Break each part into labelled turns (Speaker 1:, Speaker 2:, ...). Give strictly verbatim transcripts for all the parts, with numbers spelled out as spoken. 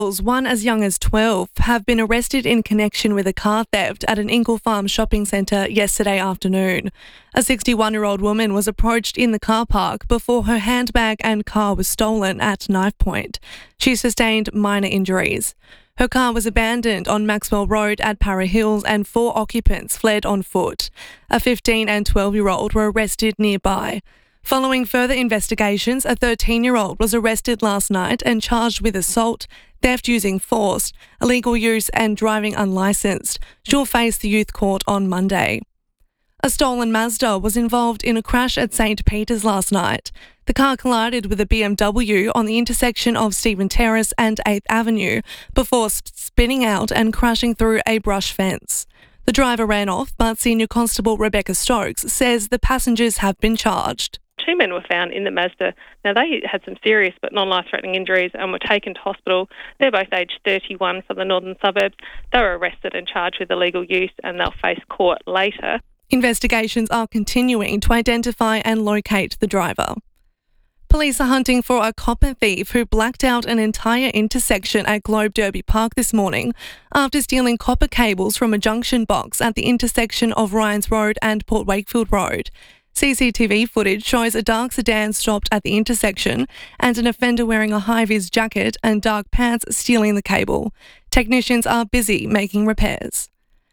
Speaker 1: One as young as twelve have been arrested in connection with a car theft at an Ingle Farm shopping centre yesterday afternoon. A sixty-one-year-old woman was approached in the car park before her handbag and car was stolen at knife point. She sustained minor injuries. Her car was abandoned on Maxwell Road at Para Hills and four occupants fled on foot. A fifteen and twelve-year-old were arrested nearby. Following further investigations, a thirteen-year-old was arrested last night and charged with assault, theft using force, illegal use and driving unlicensed. She'll face the youth court on Monday. A stolen Mazda was involved in a crash at Saint Peter's last night. The car collided with a B M W on the intersection of Stephen Terrace and eighth Avenue before spinning out and crashing through a brush fence. The driver ran off, but Senior Constable Rebecca Stokes says the passengers have been charged.
Speaker 2: Two men were found in the Mazda. Now, they had some serious but non-life-threatening injuries and were taken to hospital. They're both aged thirty-one from the northern suburbs. They were arrested and charged with illegal use and they'll face court later.
Speaker 1: Investigations are continuing to identify and locate the driver. Police are hunting for a copper thief who blacked out an entire intersection at Globe Derby Park this morning after stealing copper cables from a junction box at the intersection of Ryans Road and Port Wakefield Road. C C T V footage shows a dark sedan stopped at the intersection and an offender wearing a high-vis jacket and dark pants stealing the cable. Technicians are busy making repairs.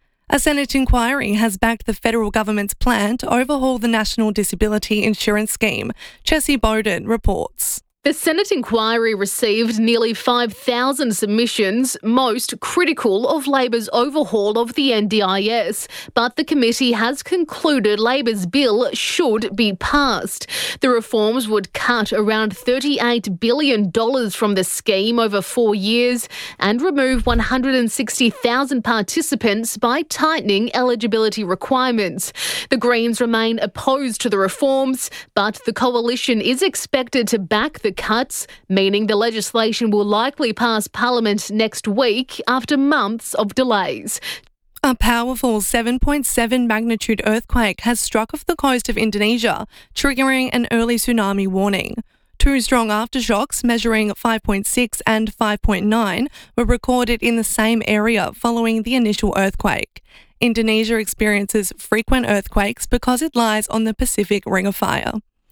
Speaker 1: A Senate inquiry has backed the federal government's plan to overhaul the National Disability Insurance Scheme. Chessie Bowden reports.
Speaker 3: The Senate inquiry received nearly five thousand submissions, most critical of Labor's overhaul of the N D I S, but the committee has concluded Labor's bill should be passed. The reforms would cut around thirty-eight billion dollars from the scheme over four years and remove one hundred sixty thousand participants by tightening eligibility requirements. The Greens remain opposed to the reforms, but the coalition is expected to back the cuts, meaning the legislation will likely pass Parliament next week after months of delays.
Speaker 1: A powerful seven point seven magnitude earthquake has struck off the coast of Indonesia, triggering an early tsunami warning. Two strong aftershocks measuring five point six and five point nine were recorded in the same area following the initial earthquake. Indonesia experiences frequent earthquakes because it lies on the Pacific Ring of Fire.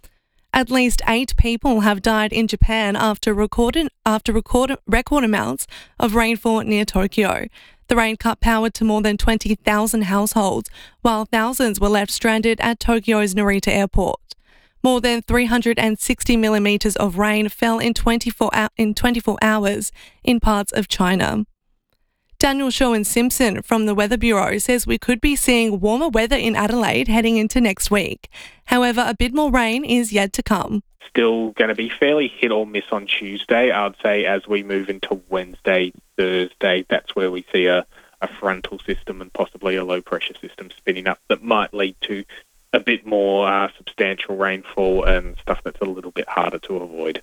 Speaker 1: At least eight people have died in Japan after recorded after record, record amounts of rainfall near Tokyo. The rain cut power to more than twenty thousand households, while thousands were left stranded at Tokyo's Narita Airport. More than three hundred sixty millimetres of rain fell in twenty-four, in twenty-four hours in parts of China. Daniel Schoen-Simpson from the Weather Bureau says we could be seeing warmer weather in Adelaide heading into next week. However, a bit more rain is yet to come.
Speaker 4: Still going to be fairly hit or miss on Tuesday. I'd say as we move into Wednesday, Thursday, that's where we see a, a frontal system and possibly a low pressure system spinning up that might lead to a bit more uh, substantial rainfall and stuff that's a little bit harder to avoid.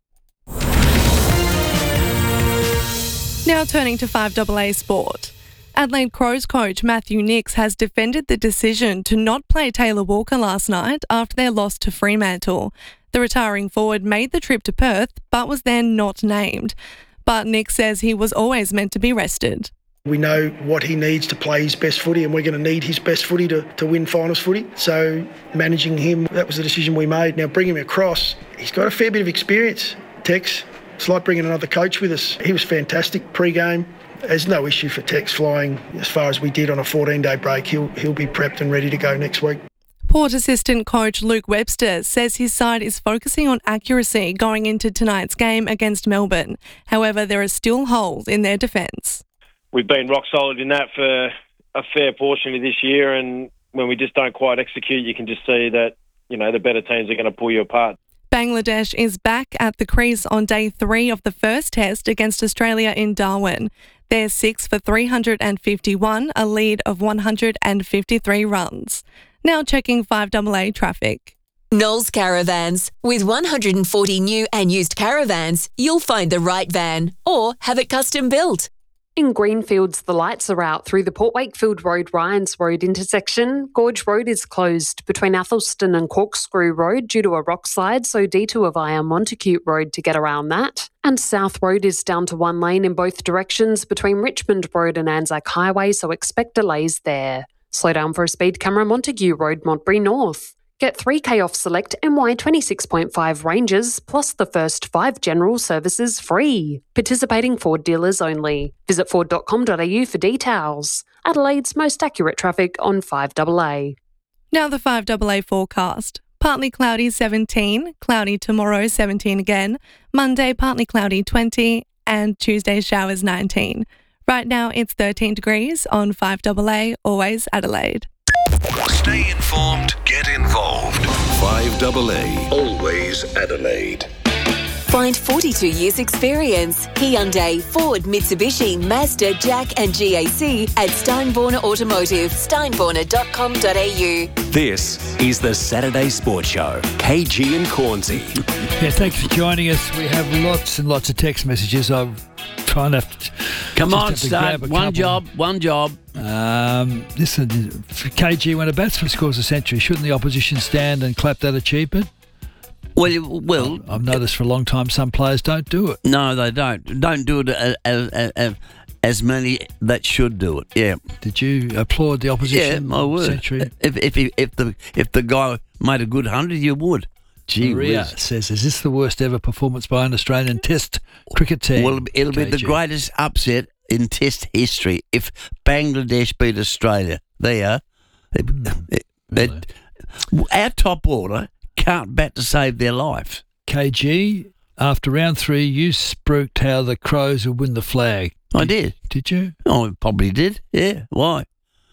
Speaker 1: Now turning to five A A Sport. Adelaide Crows coach Matthew Nicks has defended the decision to not play Taylor Walker last night after their loss to Fremantle. The retiring forward made the trip to Perth but was then not named. But Nicks says he was always meant to be rested.
Speaker 5: We know what he needs to play his best footy and we're going to need his best footy to, to win finals footy. So managing him, that was the decision we made. Now bringing him across, he's got a fair bit of experience, Tex. It's like bringing another coach with us. He was fantastic pre-game. There's no issue for Tex flying as far as we did on a fourteen-day break. He'll he'll be prepped and ready to go next week.
Speaker 1: Port assistant coach Luke Webster says his side is focusing on accuracy going into tonight's game against Melbourne. However, there are still holes in their defence.
Speaker 6: We've been rock solid in that for a fair portion of this year, and when we just don't quite execute, you can just see that, you know, the better teams are going to pull you apart.
Speaker 1: Bangladesh is back at the crease on day three of the first test against Australia in Darwin. They're six for three hundred fifty-one, a lead of one hundred fifty-three runs. Now checking five A A traffic.
Speaker 7: Knowles Caravans. With one hundred forty new and used caravans, you'll find the right van or have it custom built.
Speaker 8: In Greenfields, the lights are out through the Port Wakefield Road Ryans Road intersection. Gorge Road is closed between Athelston and Corkscrew Road due to a rock slide, so detour via Montacute Road to get around that. And South Road is down to one lane in both directions between Richmond Road and Anzac Highway, so expect delays there. Slow down for a speed camera, Montague Road, Montbury North. Get three K off select M Y twenty-six point five ranges, plus the first five general services free. Participating Ford dealers only. Visit ford dot com dot a u for details. Adelaide's most accurate traffic on five A A.
Speaker 1: Now the five A A forecast. Partly cloudy seventeen, cloudy tomorrow seventeen again, Monday partly cloudy twenty, and Tuesday showers nineteen. Right now it's thirteen degrees on five A A, always Adelaide.
Speaker 9: Stay informed, get involved. five A A, always Adelaide.
Speaker 7: Find forty-two years experience. Hyundai, Ford, Mitsubishi, Mazda, Jack and G A C at Steinborner Automotive. steinborner dot com dot a u.
Speaker 10: This is the Saturday Sports Show. K G and Cornsey.
Speaker 11: Yeah, thanks for joining us. We have lots and lots of text messages. I'm trying to...
Speaker 12: Come on, Stud. One couple. job, one job.
Speaker 11: Um, listen, K G, when a batsman scores a century, shouldn't the opposition stand and clap that achievement?
Speaker 12: Well, well,
Speaker 11: I've noticed for a long time some players don't do it.
Speaker 12: No, they don't. Don't do it as, as, as, as many that should do it. Yeah.
Speaker 11: Did you applaud the opposition?
Speaker 12: Yeah, I would.
Speaker 11: Century?
Speaker 12: If if he, if the if the guy made a good hundred, you would. Gee
Speaker 11: Maria
Speaker 12: whiz.
Speaker 11: says, "Is this the worst ever performance by an Australian Test cricket team?"
Speaker 12: Well, it'll be
Speaker 11: K G?
Speaker 12: the greatest upset in Test history if Bangladesh beat Australia. There, mm, really? Our top order can't bat to save their life.
Speaker 11: K G, after round three, you spooked how the Crows would win the flag.
Speaker 12: I did.
Speaker 11: Did you?
Speaker 12: Oh, I probably did. Yeah. Why?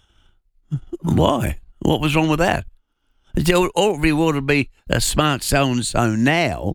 Speaker 12: Why? What was wrong with that? Everybody ought to be a smart so-and-so now.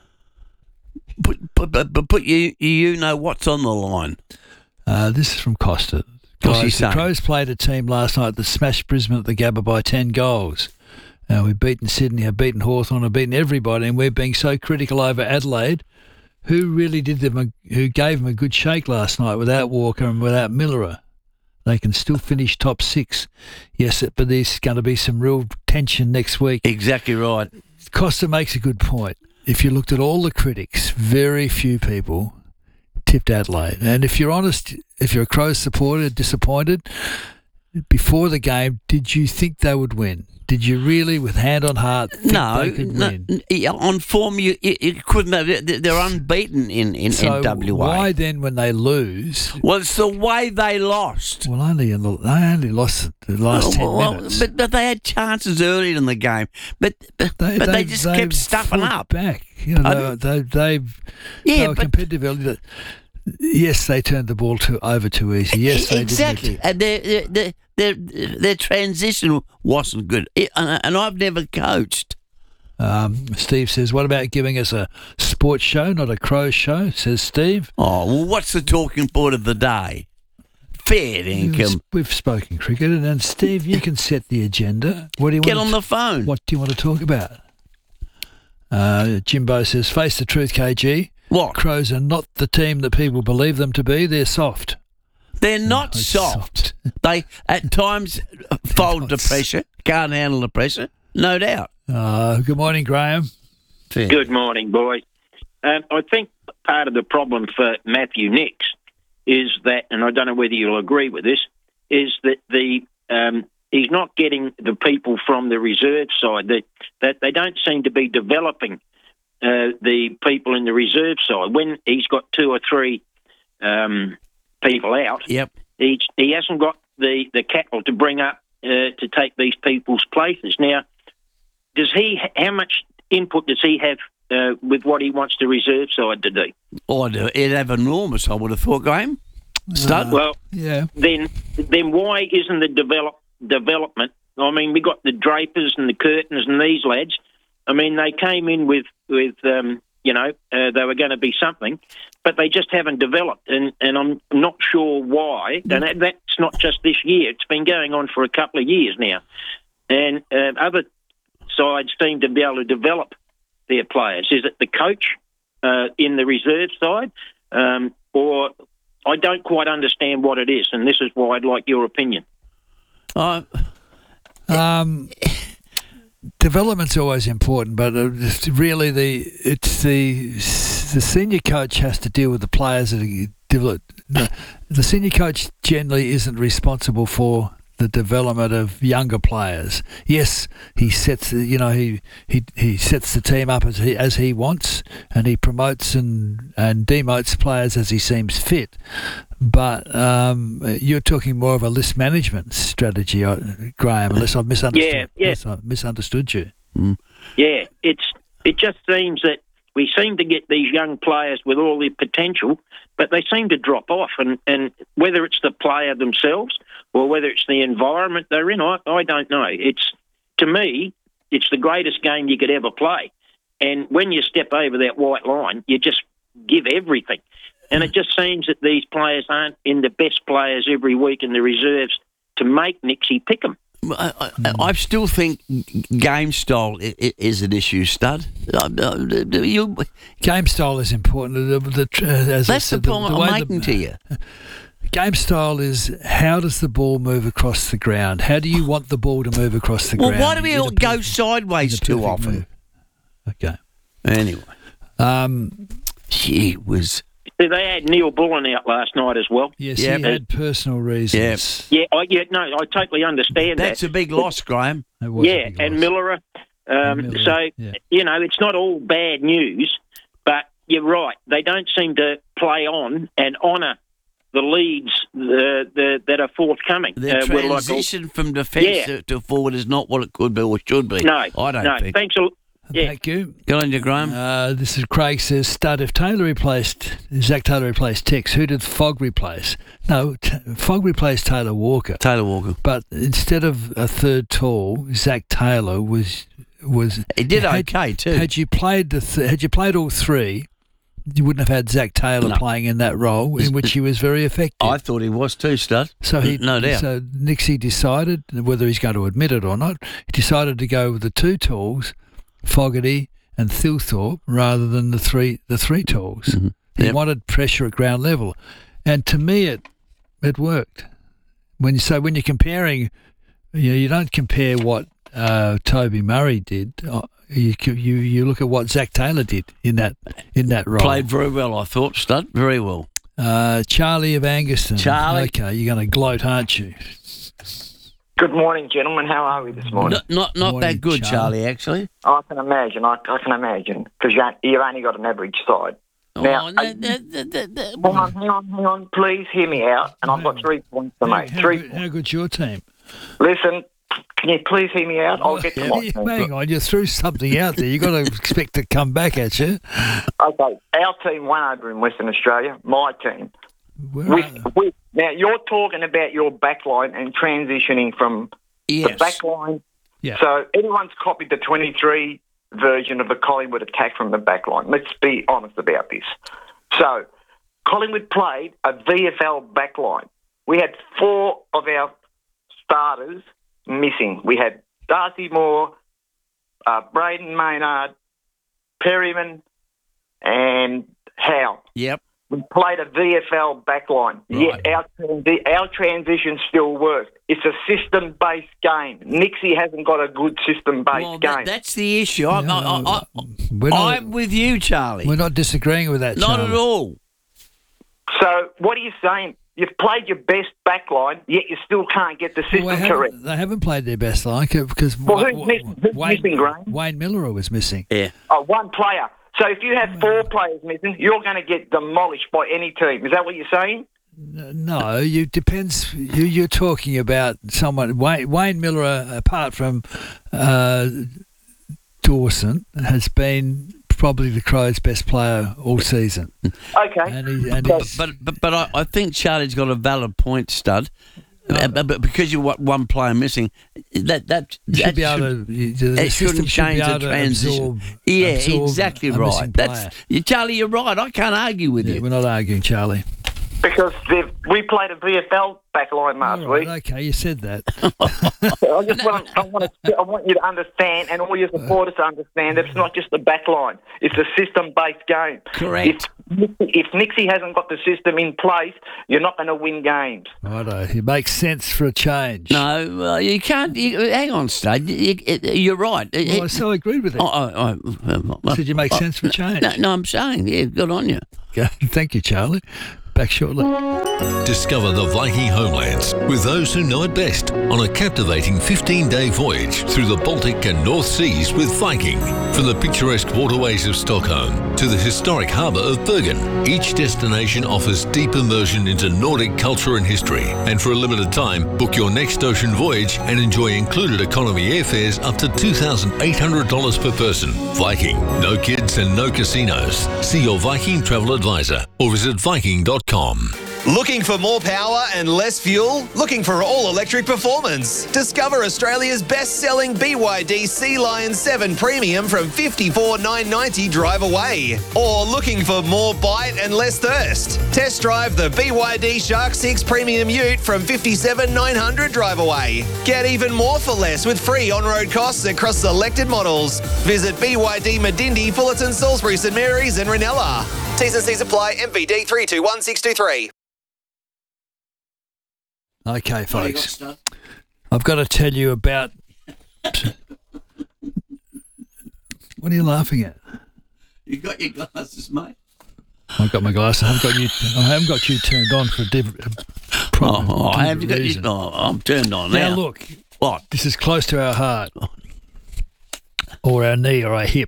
Speaker 12: But, but, but, but, but you, you know what's on the line.
Speaker 11: Uh, this is from Costa.
Speaker 12: What's he
Speaker 11: Guys, the
Speaker 12: saying?
Speaker 11: Crows played a team last night that smashed Brisbane at the Gabba by ten goals. Uh, we've beaten Sydney, have beaten Hawthorn, have beaten everybody, and we're being so critical over Adelaide. Who really did them? A, who gave them a good shake last night without Walker and without Millerer? They can still finish top six. Yes, but there's going to be some real tension next week.
Speaker 12: Exactly right.
Speaker 11: Costa makes a good point. If you looked at all the critics, very few people tipped Adelaide. And if you're honest, if you're a Crows supporter, disappointed, before the game, did you think they would win? Did you really, with hand on heart, think
Speaker 12: no,
Speaker 11: they could
Speaker 12: no,
Speaker 11: win?
Speaker 12: On form, you, you, you couldn't have. They're unbeaten in, in,
Speaker 11: so
Speaker 12: in W A.
Speaker 11: Why then, when they lose?
Speaker 12: Well, it's the way they lost.
Speaker 11: Well, only in the, they only lost the last ten
Speaker 12: well,
Speaker 11: minutes.
Speaker 12: But, but they had chances earlier in the game. But but
Speaker 11: they,
Speaker 12: but
Speaker 11: they,
Speaker 12: they just
Speaker 11: they
Speaker 12: kept stuffing
Speaker 11: fought
Speaker 12: up.
Speaker 11: Back, you know, they, they, they've
Speaker 12: yeah,
Speaker 11: they were
Speaker 12: but,
Speaker 11: competitive early. Yes, they turned the ball too over too easy. Yes, they
Speaker 12: exactly.
Speaker 11: did.
Speaker 12: And their, their their their transition wasn't good. It, and, and I've never coached.
Speaker 11: Um, Steve says, "What about giving us a sports show, not a Crow show?" Says Steve.
Speaker 12: Oh, well, what's the talking point of the day? Fair income.
Speaker 11: We've spoken cricket, and Steve, you can set the agenda. What do you
Speaker 12: get
Speaker 11: want
Speaker 12: on
Speaker 11: to,
Speaker 12: the phone?
Speaker 11: What do you want to talk about? Uh, Jimbo says, "Face the truth, K G.
Speaker 12: What?
Speaker 11: Crows are not the team that people believe them to be. They're soft.
Speaker 12: They're not
Speaker 11: no,
Speaker 12: soft.
Speaker 11: soft.
Speaker 12: They at times fold the pressure, can't handle the pressure, no doubt."
Speaker 11: Uh, good morning, Graham.
Speaker 12: Fair.
Speaker 13: Good morning, boys. Um, I think part of the problem for Matthew Nicks is that, and I don't know whether you'll agree with this, is that the um, he's not getting the people from the reserve side. That that they don't seem to be developing uh, the people in the reserve side. When he's got two or three um, people out,
Speaker 12: yep,
Speaker 13: he he hasn't got the, the capital to bring up uh, to take these people's places. Now, does he? How much input does he have uh, with what he wants the reserve side to do?
Speaker 12: Oh, it'd have enormous, I would have thought, Graham. Stud?
Speaker 11: Uh,
Speaker 13: well,
Speaker 11: yeah.
Speaker 13: Then, then why isn't the develop development? I mean, we got the Drapers and the Curtains and these lads. I mean, they came in with with um, you know uh, they were going to be something, but they just haven't developed, and and I'm not sure why. And that, that's not just this year; it's been going on for a couple of years now, and uh, other sides seem to be able to develop their players. Is it the coach uh, in the reserve side, um, or I don't quite understand what it is, and this is why I'd like your opinion.
Speaker 12: Uh,
Speaker 11: um, development's always important, but uh, it's really the it's the the senior coach has to deal with the players that are develop. The, the senior coach generally isn't responsible for the development of younger players. Yes, he sets you know he, he he sets the team up as he as he wants, and he promotes and and demotes players as he seems fit. But um, you're talking more of a list management strategy, uh, Graham, unless I've misunderstood.
Speaker 13: Yeah, yeah.
Speaker 11: Unless I've misunderstood you.
Speaker 12: Mm.
Speaker 13: Yeah, it's it just seems that we seem to get these young players with all their potential, but they seem to drop off, and, and whether it's the player themselves or whether it's the environment they're in, I, I don't know. It's to me, it's the greatest game you could ever play. And when you step over that white line, you just give everything. And it just seems that these players aren't in the best players every week in the reserves to make Nixie pick them.
Speaker 12: I, I, I still think game style is an issue, Stud. You,
Speaker 11: game style is important. The, the, uh, as
Speaker 12: That's
Speaker 11: said,
Speaker 12: the point
Speaker 11: the, the
Speaker 12: I'm
Speaker 11: way
Speaker 12: making
Speaker 11: the,
Speaker 12: to you.
Speaker 11: Game style is how does the ball move across the ground? How do you want the ball to move across the
Speaker 12: well,
Speaker 11: ground?
Speaker 12: Well, why do we all go perfect, sideways too often?
Speaker 11: Move. Okay.
Speaker 12: Anyway.
Speaker 11: Um,
Speaker 12: Gee whiz.
Speaker 13: They had Neil Bullen out last night as well.
Speaker 11: Yes, yep. he had personal reasons.
Speaker 13: Yeah, yeah, I, yeah, no, I totally understand
Speaker 12: That's
Speaker 13: that.
Speaker 12: That's a big loss, Graham.
Speaker 13: Yeah,
Speaker 11: big
Speaker 13: and
Speaker 11: loss.
Speaker 13: Miller. Um,
Speaker 11: Miller,
Speaker 13: so,
Speaker 11: yeah.
Speaker 13: you know, it's not all bad news, but you're right. They don't seem to play on and honour the leads the, the, that are forthcoming.
Speaker 12: The
Speaker 13: uh,
Speaker 12: transition
Speaker 13: like,
Speaker 12: from defence
Speaker 13: yeah.
Speaker 12: to, to forward is not what it could be or should be.
Speaker 13: No,
Speaker 12: I don't
Speaker 13: no,
Speaker 12: think.
Speaker 13: Thanks a lot. Yeah.
Speaker 11: Thank you.
Speaker 12: Good on you, Graham.
Speaker 11: Uh, this is Craig says, Stud, if Taylor replaced, Zach Taylor replaced Tex, who did Fogg replace? No, t- Fogg replaced Taylor Walker.
Speaker 12: Taylor Walker.
Speaker 11: But instead of a third tall, Zach Taylor was... was
Speaker 12: he did
Speaker 11: had,
Speaker 12: okay too.
Speaker 11: Had you played the th- had you played all three, you wouldn't have had Zach Taylor
Speaker 12: no.
Speaker 11: playing in that role, in which he was very effective.
Speaker 12: I thought he was too, Stud.
Speaker 11: So he,
Speaker 12: no doubt.
Speaker 11: So Nixie decided, whether he's going to admit it or not, he decided to go with the two talls, Fogarty and Thilthorpe, rather than the three the three talls.
Speaker 12: Mm-hmm.
Speaker 11: He
Speaker 12: yep.
Speaker 11: wanted pressure at ground level, and to me, it it worked. When you so when you're comparing, you know, you don't compare what uh, Toby Murray did. You, you you look at what Zach Taylor did in that in that role.
Speaker 12: Played very well, I thought, Stud. Very well.
Speaker 11: Uh, Charlie of Angaston.
Speaker 12: Charlie.
Speaker 11: Okay, you're going to gloat, aren't you?
Speaker 14: Good morning, gentlemen. How are we this morning?
Speaker 12: Not not, not
Speaker 11: morning,
Speaker 12: that good,
Speaker 11: Charlie.
Speaker 12: Charlie, actually.
Speaker 14: I can imagine. I, I can imagine. Because you, you've only got an average side. Now,
Speaker 12: oh, that, that, that, that, that.
Speaker 14: hang on, hang on, hang on. Please hear me out. And I've got three points to make.
Speaker 11: How,
Speaker 14: three
Speaker 11: good, how good's your team?
Speaker 14: Listen, can you please hear me out? I'll get to my
Speaker 11: yeah,
Speaker 14: team.
Speaker 11: hang on, you threw something out there. You've got to expect to come back at you.
Speaker 14: Okay, our team won over in Western Australia. My team.
Speaker 11: Where
Speaker 14: With,
Speaker 11: are-
Speaker 14: with, now, you're talking about your backline and transitioning from
Speaker 12: Yes.
Speaker 14: the backline.
Speaker 11: Yeah.
Speaker 14: So everyone's copied the twenty-three version of the Collingwood attack from the backline. Let's be honest about this. So Collingwood played a V F L backline. We had four of our starters missing. We had Darcy Moore, uh, Braden Maynard, Perryman, and Howe.
Speaker 12: Yep.
Speaker 14: We played a V F L backline,
Speaker 12: Right.
Speaker 14: yet our, our transition still worked. It's a system-based game. Nixie hasn't got a good system-based
Speaker 12: Well,
Speaker 14: game.
Speaker 12: that, that's the issue. I'm,
Speaker 11: No,
Speaker 12: I, I,
Speaker 11: we're not-
Speaker 12: I'm with you, Charlie.
Speaker 11: We're not disagreeing with that,
Speaker 12: Not
Speaker 11: Charlie.
Speaker 12: at all.
Speaker 14: So what are you saying? You've played your best backline, yet you still can't get the system
Speaker 11: Well, they,
Speaker 14: correct.
Speaker 11: haven't, they haven't played their best line because
Speaker 14: Well,
Speaker 11: Wa-
Speaker 14: who's
Speaker 11: Wa-
Speaker 14: missing- who's
Speaker 11: Wayne,
Speaker 14: missing, Graham?
Speaker 11: Wayne Miller was missing.
Speaker 12: Yeah.
Speaker 14: Oh, one player. So if you have four players missing, you're going to get demolished by any team. Is that what you're saying?
Speaker 11: No, you depends. You, you're talking about someone. Wayne, Wayne Miller, uh, apart from uh, Dawson, has been probably the Crows' best player all season.
Speaker 14: Okay.
Speaker 11: And he, and
Speaker 12: But,
Speaker 11: he's,
Speaker 12: but, but, but I, I think Charlie's got a valid point, Stud. Uh, but, but because you've got one player missing, that that,
Speaker 11: you should
Speaker 12: that
Speaker 11: be able to. you- The
Speaker 12: it
Speaker 11: system
Speaker 12: shouldn't
Speaker 11: should be
Speaker 12: change
Speaker 11: able
Speaker 12: the
Speaker 11: to
Speaker 12: transition.
Speaker 11: absorb-
Speaker 12: yeah,
Speaker 11: absorb
Speaker 12: exactly
Speaker 11: a missing
Speaker 12: right.
Speaker 11: player.
Speaker 12: That's you, Charlie. You're right. I can't argue with
Speaker 11: Yeah,
Speaker 12: you.
Speaker 11: we're not arguing, Charlie.
Speaker 14: Because they've- we played a V F L backline last
Speaker 11: All right,
Speaker 14: week.
Speaker 11: okay, you said that.
Speaker 14: I just want, I, want to, I want you to understand, and all your supporters to understand, that it's not just the back line. It's a system-based game.
Speaker 12: Correct.
Speaker 14: If If Nixie hasn't got the system in place, you're not going to win games.
Speaker 11: Righto. It makes sense for a change.
Speaker 12: No, uh, you can't. You, hang on, Stud. You, you, you're right.
Speaker 11: Well, I so agreed with it.
Speaker 12: I, I, I,
Speaker 11: I said you make
Speaker 12: I,
Speaker 11: sense for change.
Speaker 12: No, no, I'm saying, yeah, good on you.
Speaker 11: Okay. Thank you, Charlie. Back shortly.
Speaker 9: Discover the Viking homelands with those who know it best on a captivating fifteen-day voyage through the Baltic and North Seas with Viking. From the picturesque waterways of Stockholm to the historic harbour of Bergen, each destination offers deep immersion into Nordic culture and history. And for a limited time, book your next ocean voyage and enjoy included economy airfares up to two thousand eight hundred dollars per person. Viking. No kids and no casinos. See your Viking travel advisor or visit viking dot com.
Speaker 15: Looking for more power and less fuel? Looking for all-electric performance? Discover Australia's best-selling B Y D Sea Lion seven Premium from fifty-four thousand nine hundred ninety dollars drive away. Or looking for more bite and less thirst? Test drive the B Y D Shark six Premium Ute from fifty-seven thousand nine hundred dollars drive away. Get even more for less with free on-road costs across selected models. Visit B Y D Medindi, Fullerton, Salisbury, St Mary's and Ranella. T's and C's apply. M V D three two one six two three.
Speaker 11: Okay, folks. I've got to tell you about. What are you laughing at?
Speaker 12: You got your glasses, mate.
Speaker 11: I've got my glasses. I haven't got you. I haven't got you turned on for a different.
Speaker 12: Oh, oh I haven't got you. Oh, I'm turned on now.
Speaker 11: Now look.
Speaker 12: What?
Speaker 11: This is close to our heart, or our knee, or our hip.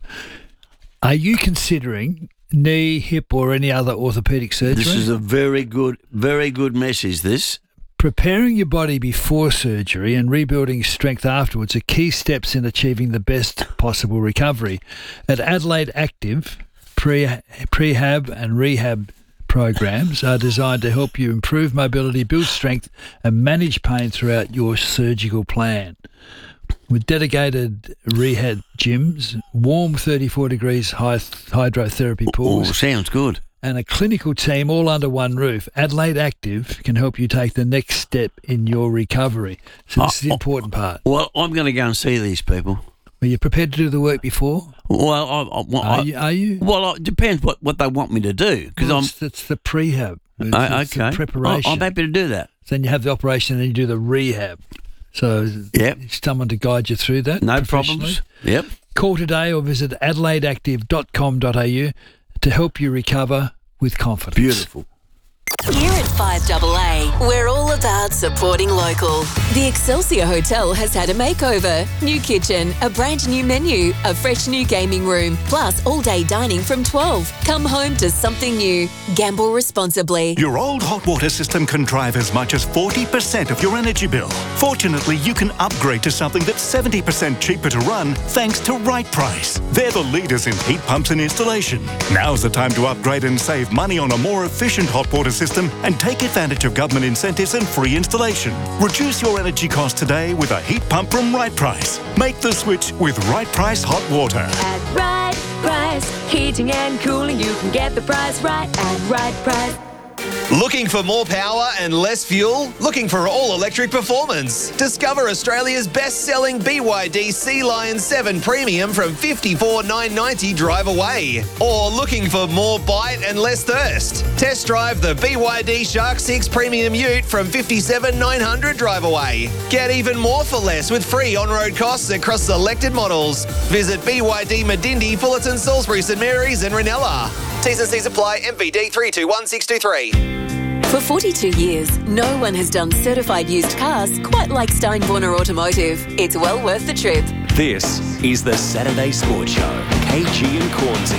Speaker 11: Are you considering knee, hip, or any other orthopaedic surgery?
Speaker 12: This is a very good, very good message. This.
Speaker 11: Preparing your body before surgery and rebuilding strength afterwards are key steps in achieving the best possible recovery. At Adelaide Active, pre, prehab and rehab programs are designed to help you improve mobility, build strength and manage pain throughout your surgical plan. With dedicated rehab gyms, warm thirty-four degrees hydrotherapy pools.
Speaker 12: Oh, sounds good.
Speaker 11: And a clinical team all under one roof, Adelaide Active can help you take the next step in your recovery. So this oh, is the important part.
Speaker 12: Well, I'm going to go and see these people.
Speaker 11: Were you prepared to do the work before?
Speaker 12: Well, I, I, well
Speaker 11: are,
Speaker 12: I,
Speaker 11: you, are you?
Speaker 12: Well, it depends what, what they want me to do. Because
Speaker 11: well,
Speaker 12: I'm.
Speaker 11: It's, it's the prehab. It's,
Speaker 12: uh,
Speaker 11: it's
Speaker 12: okay.
Speaker 11: the preparation.
Speaker 12: I'm happy to do that.
Speaker 11: Then you have the operation, and then you do the rehab. So,
Speaker 12: yep.
Speaker 11: someone to guide you through that.
Speaker 12: No problems. Yep.
Speaker 11: Call today or visit adelaide active dot com dot a u to help you recover with confidence.
Speaker 12: Beautiful.
Speaker 7: Here at five A A, we're all about supporting local. The Excelsior Hotel has had a makeover. New kitchen, a brand new menu, a fresh new gaming room, plus all-day dining from twelve. Come home to something new. Gamble responsibly.
Speaker 16: Your old hot water system can drive as much as forty percent of your energy bill. Fortunately, you can upgrade to something that's seventy percent cheaper to run thanks to Right Price. They're the leaders in heat pumps and installation. Now's the time to upgrade and save money on a more efficient hot water system and take advantage of government incentives and free installation. Reduce your energy costs today with a heat pump from Right Price. Make the switch with Right Price Hot Water.
Speaker 17: At Right Price, heating and cooling, you can get the price right at Right Price.
Speaker 15: Looking for more power and less fuel? Looking for all-electric performance? Discover Australia's best-selling B Y D Sea Lion seven Premium from fifty-four thousand nine hundred ninety dollars drive away. Or looking for more bite and less thirst? Test drive the B Y D Shark six Premium Ute from fifty-seven thousand nine hundred dollars drive away. Get even more for less with free on-road costs across selected models. Visit B Y D Medindi, Fullerton, Salisbury, St Mary's and Ranella. T's and C's apply. M V D three two one six two three.
Speaker 7: For forty-two years, no one has done certified used cars quite like Steinborner Automotive. It's well worth the trip.
Speaker 10: This is the Saturday Sports Show. K G and Cornsey.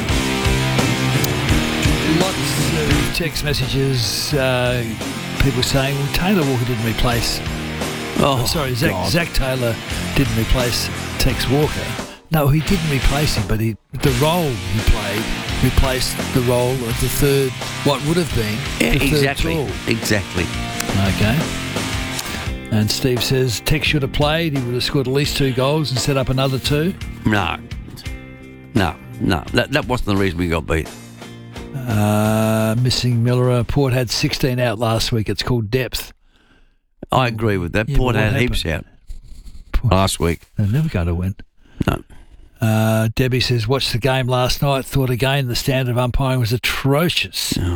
Speaker 11: Lots of text messages, uh, people saying, well, Taylor Walker didn't replace... Oh, oh sorry, Zach, Zach Taylor didn't replace Tex Walker. No, he didn't replace him, but he, the role he played replaced the role of the third, what would have been
Speaker 12: yeah,
Speaker 11: the
Speaker 12: exactly,
Speaker 11: third tall.
Speaker 12: Exactly.
Speaker 11: Okay. And Steve says Tex should have played. He would have scored at least two goals and set up another two.
Speaker 12: No. No, no. That, that wasn't the reason we got beat.
Speaker 11: Uh, missing Miller. Port had sixteen out last week. It's called depth.
Speaker 12: I agree with that.
Speaker 11: Yeah,
Speaker 12: Port had
Speaker 11: happened?
Speaker 12: heaps out Port. last week.
Speaker 11: They're never going to win.
Speaker 12: No.
Speaker 11: Uh, Debbie says, watched the game last night. Thought again the standard of umpiring was atrocious.
Speaker 12: Oh.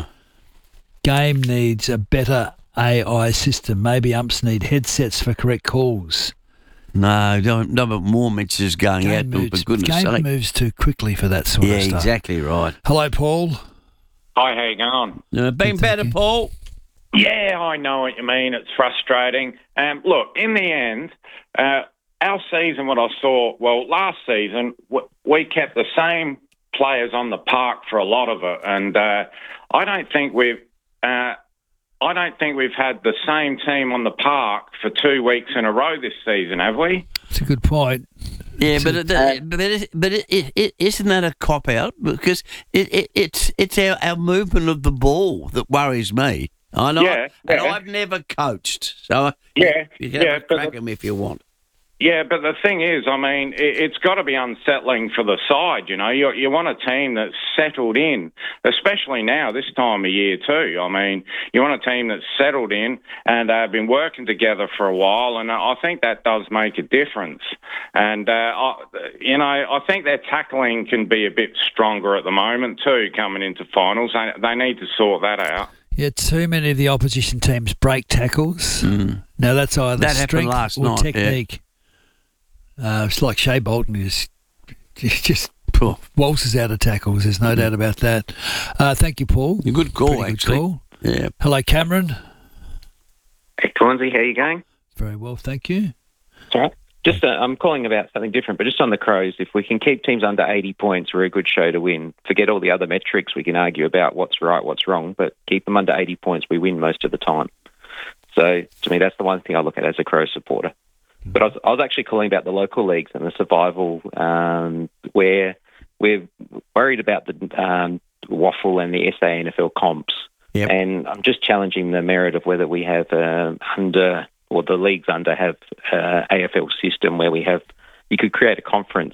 Speaker 11: Game needs a better A I system. Maybe umps need headsets for correct calls.
Speaker 12: No, don't, no, but more messages going
Speaker 11: Game
Speaker 12: out.
Speaker 11: moves,
Speaker 12: For goodness
Speaker 11: game
Speaker 12: sake.
Speaker 11: moves too quickly for that sort
Speaker 12: Yeah,
Speaker 11: of stuff.
Speaker 12: exactly right.
Speaker 11: Hello, Paul.
Speaker 18: Hi, how you going?
Speaker 12: Uh, been better, Paul.
Speaker 18: Yeah, I know what you mean. It's frustrating. Um, look, in the end, uh, our season, what I saw, well, last season, w- we kept the same players on the park for a lot of it, and uh, I don't think we've, uh, I don't think we've had the same team on the park for two weeks in a row this season, have we?
Speaker 11: That's a good point.
Speaker 12: Yeah, but it, uh, but it, but it, it, it, isn't that a cop out? Because it, it, it's it's our, our movement of the ball that worries me. I know,
Speaker 18: Yeah,
Speaker 12: and
Speaker 18: yeah.
Speaker 12: I've never coached, so
Speaker 18: Yeah,
Speaker 12: you can
Speaker 18: yeah,
Speaker 12: have a
Speaker 18: but
Speaker 12: crack 'em if you want.
Speaker 18: Yeah, but the thing is, I mean, it, it's got to be unsettling for the side, you know. You, you want a team that's settled in, especially now, this time of year too. I mean, you want a team that's settled in and uh, been working together for a while, and I think that does make a difference. And, uh, I, you know, I think their tackling can be a bit stronger at the moment too, coming into finals. They, they need to sort that out.
Speaker 11: Yeah, too many of the opposition teams break tackles.
Speaker 12: Mm.
Speaker 11: Now, that's either
Speaker 12: That happened
Speaker 11: strength
Speaker 12: last
Speaker 11: or
Speaker 12: night, yeah.
Speaker 11: technique. Uh, it's like Shea Bolton is just waltzes out of tackles. There's no doubt about that. Uh, thank you, Paul.
Speaker 12: A good call,
Speaker 11: Pretty
Speaker 12: actually.
Speaker 11: Good call.
Speaker 12: Yeah.
Speaker 11: Hello, Cameron.
Speaker 19: Hey, Cornsey, how you going?
Speaker 11: Very well, thank you.
Speaker 19: All right. Just, uh, I'm calling about something different, but just on the Crows, if we can keep teams under eighty points, we're a good show to win. Forget all the other metrics. We can argue about what's right, what's wrong, but keep them under eighty points, we win most of the time. So, to me, that's the one thing I look at as a Crows supporter. But I was, I was actually calling about the local leagues and the survival, um, where we're worried about the um, waffle and the S A N F L comps.
Speaker 12: Yep.
Speaker 19: And I'm just challenging the merit of whether we have uh, under, or the leagues under have uh, A F L system where we have, you could create a conference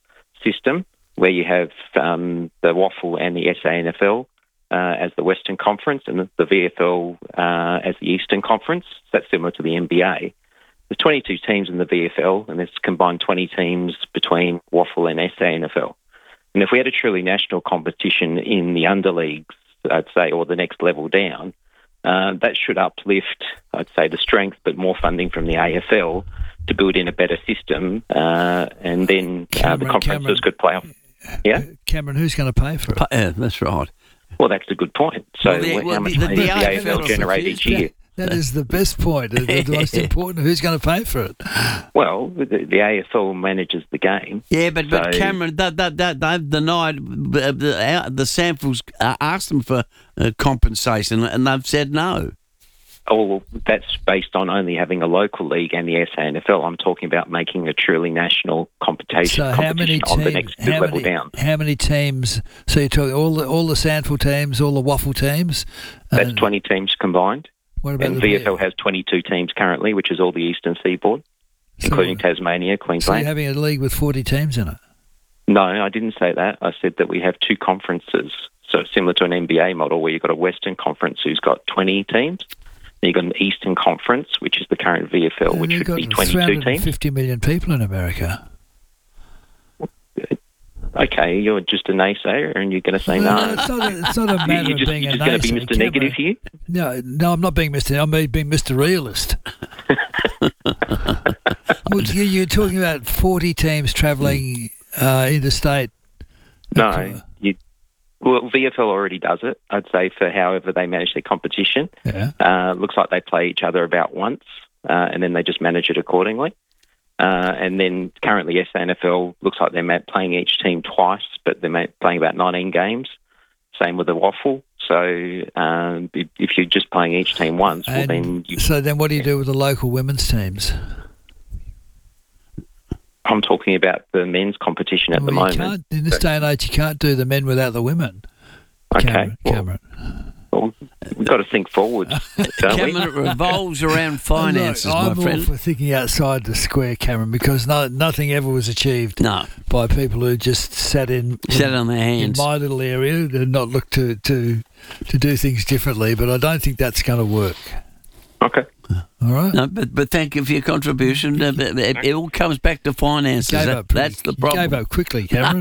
Speaker 19: system where you have um, the waffle and the S A N F L uh, as the Western Conference and the V F L uh, as the Eastern Conference. So that's similar to the N B A. There's twenty-two teams in the V F L, and there's combined twenty teams between waffle and S A N F L. And if we had a truly national competition in the underleagues, I'd say, or the next level down, uh, that should uplift, I'd say, the strength, but more funding from the A F L to build in a better system, uh, and then uh,
Speaker 11: Cameron,
Speaker 19: the conferences
Speaker 11: Cameron.
Speaker 19: could play off. Yeah?
Speaker 11: Cameron, who's going to pay for it?
Speaker 12: Yeah, that's right.
Speaker 19: Well, that's a good point. So
Speaker 12: Well, the-
Speaker 19: how
Speaker 12: well,
Speaker 19: much
Speaker 12: the-
Speaker 19: money
Speaker 12: the
Speaker 19: does the
Speaker 12: A F L
Speaker 19: A F L generate each year?
Speaker 11: That is the best point. The, the most important, who's going to pay for it?
Speaker 19: Well, the, the A F L manages the game.
Speaker 12: Yeah, but, but
Speaker 19: So-
Speaker 12: Cameron, that, that, that, they've denied, uh, the, uh, the Samples uh, asked them for uh, compensation and they've said no.
Speaker 19: Oh, well, that's based on only having a local league and the S A N F L. I'm talking about making a truly national competition,
Speaker 11: So how many
Speaker 19: competition on the
Speaker 11: teams?
Speaker 19: next
Speaker 11: How
Speaker 19: level
Speaker 11: many,
Speaker 19: down.
Speaker 11: how many teams? So you're talking all the all the Sandford teams, all the Waffle teams.
Speaker 19: That's
Speaker 11: and
Speaker 19: twenty teams combined.
Speaker 11: What about
Speaker 19: And
Speaker 11: the
Speaker 19: V F L has twenty-two teams currently, which is all the Eastern Seaboard, including Tasmania,
Speaker 11: So
Speaker 19: Queensland.
Speaker 11: you're having a league with forty teams in it.
Speaker 19: No, I didn't say that. I said that we have two conferences. So similar to an N B A model where you've got a Western Conference who's got twenty teams. Then you've got an Eastern Conference, which is the current V F L,
Speaker 11: And
Speaker 19: which
Speaker 11: you've
Speaker 19: would
Speaker 11: got
Speaker 19: be twenty-two
Speaker 11: three hundred
Speaker 19: teams.
Speaker 11: fifty million people in America.
Speaker 19: Okay, you're just a naysayer and you're going to say no.
Speaker 11: No, it's not a, it's not a matter
Speaker 19: You're
Speaker 11: of
Speaker 19: just,
Speaker 11: being
Speaker 19: you're
Speaker 11: a
Speaker 19: just going to be
Speaker 11: naysayer,
Speaker 19: Mister Negative here?
Speaker 11: No, no, I'm not being Mister I'm being Mister Realist. Well, you- you're talking about forty teams travelling uh, interstate.
Speaker 19: No. You, well, V F L already does it, I'd say, for however they manage their competition.
Speaker 11: Yeah.
Speaker 19: Uh, looks like they play each other about once, uh, and then they just manage it accordingly. Uh, and then currently S A N F L looks like they're ma- playing each team twice, but they're ma- playing about nineteen games. Same with the waffle. So um, if if you're just playing each team once, well,
Speaker 11: And
Speaker 19: then you,
Speaker 11: so then what do you do with the local women's teams?
Speaker 19: I'm talking about the men's competition at the
Speaker 11: Well, you
Speaker 19: moment.
Speaker 11: can't, in this day and age, you can't do the men without the women.
Speaker 19: Okay,
Speaker 11: Cameron,
Speaker 19: well,
Speaker 11: Cameron.
Speaker 19: well, we've got to think forward, don't we?
Speaker 12: Cameron, it revolves around finances,
Speaker 11: Look,
Speaker 12: my
Speaker 11: I'm all
Speaker 12: friend.
Speaker 11: for thinking outside the square, Cameron, because no, nothing ever was achieved
Speaker 12: No.
Speaker 11: by people who just sat in
Speaker 12: Sat
Speaker 11: in,
Speaker 12: on their hands.
Speaker 11: in my little area and not look to, to to do things differently. But I don't think that's going to work.
Speaker 19: Okay.
Speaker 11: All All right.
Speaker 12: No, but but thank you for your contribution. Uh, but it, it all comes back to finances.
Speaker 11: Gave
Speaker 12: That-
Speaker 11: up pretty-
Speaker 12: that's the
Speaker 11: you
Speaker 12: problem.
Speaker 11: gave up quickly, Cameron.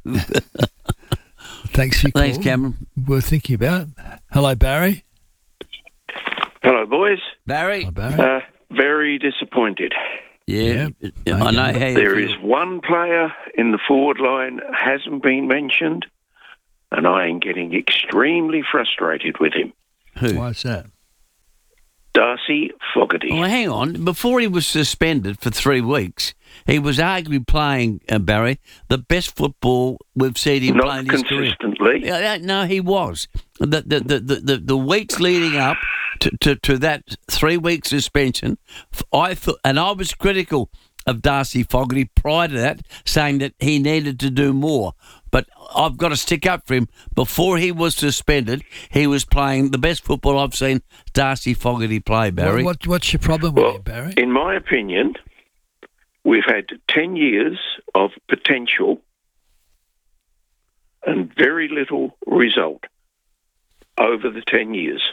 Speaker 11: Thanks for your
Speaker 12: Thanks,
Speaker 11: call.
Speaker 12: Cameron.
Speaker 11: Worth thinking about. Hello, Barry.
Speaker 20: Hello, boys.
Speaker 12: Barry.
Speaker 11: Barry.
Speaker 20: Uh, very disappointed.
Speaker 12: Yeah, I know how you
Speaker 20: There
Speaker 12: feel.
Speaker 20: is one player in the forward line hasn't been mentioned, and I am getting extremely frustrated with him.
Speaker 12: Who?
Speaker 11: Why's that?
Speaker 20: Darcy Fogarty.
Speaker 12: Well, hang on. Before he was suspended for three weeks, he was arguably playing, uh, Barry, the best football we've seen him
Speaker 20: Not
Speaker 12: play in his career.
Speaker 20: consistently.
Speaker 12: Yeah, that- no, he was. The the, the, the, the, the weeks leading up to, to, to that three-week suspension, I thought, and I was critical of Darcy Fogarty prior to that, saying that he needed to do more. But I've got to stick up for him. Before he was suspended, he was playing the best football I've seen Darcy Fogarty play, Barry.
Speaker 11: What, what, what's your problem with
Speaker 20: Well,
Speaker 11: him, Barry?
Speaker 20: in my opinion, we've had ten years of potential and very little result over the ten years.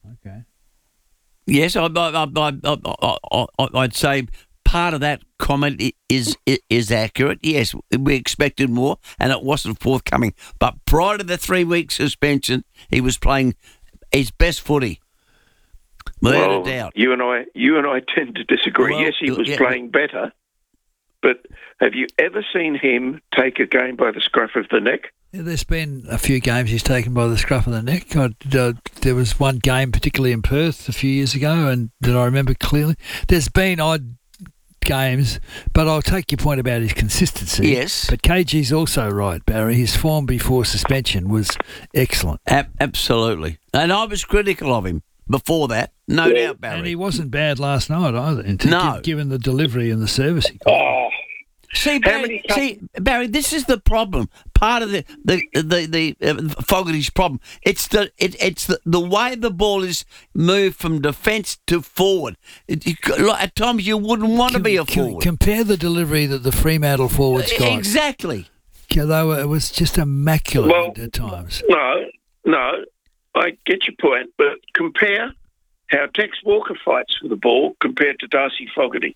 Speaker 12: Yes, I, I, I, I, I, I, I'd say part of that comment i- is i- is accurate. Yes, we expected more, and it wasn't forthcoming. But prior to the three-week suspension, he was playing his best footy, without
Speaker 20: well,
Speaker 12: a doubt.
Speaker 20: you and I, you and I tend to disagree.
Speaker 12: Well,
Speaker 20: yes, he was
Speaker 12: yeah.
Speaker 20: playing better, but have you ever seen him take a game by the scruff of the neck?
Speaker 11: Yeah, there's been a few games he's taken by the scruff of the neck. I, uh, there was one game, particularly in Perth, a few years ago, and that I remember clearly. There's been odd games, but I'll take your point about his consistency.
Speaker 12: Yes.
Speaker 11: But K G's also right, Barry. His form before suspension was excellent.
Speaker 12: Ab- absolutely. And I was critical of him before that, no doubt, Barry.
Speaker 11: And he wasn't bad last night either, until-
Speaker 12: No.
Speaker 11: given the delivery and the service he got.
Speaker 20: Oh,
Speaker 12: See, Barry, see, Barry, this is the problem. Part of the the the, the uh, Fogarty's problem. It's the it, it's the, the way the ball is moved from defence to forward. It, you, like, at times you wouldn't want to be a
Speaker 11: Com-
Speaker 12: forward.
Speaker 11: compare the delivery that the Fremantle forwards got.
Speaker 12: Exactly.
Speaker 11: Yeah, they were, it was just immaculate
Speaker 20: Well,
Speaker 11: at times.
Speaker 20: No, no, I get your point, but compare how Tex Walker fights for the ball compared to Darcy Fogarty.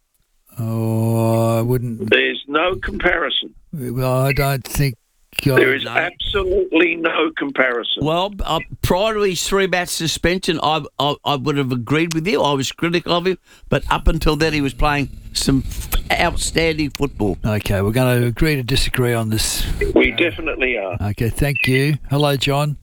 Speaker 11: Oh, I wouldn't.
Speaker 20: There's no comparison.
Speaker 11: Well, I don't think. uh,
Speaker 20: There is absolutely no comparison.
Speaker 12: Well, uh, prior to his three-match suspension, I, I I would have agreed with you. I was critical of him, but up until then, he was playing some f- outstanding football.
Speaker 11: Okay, we're going to agree to disagree on this.
Speaker 20: We definitely are.
Speaker 11: Okay, thank you. Hello, John.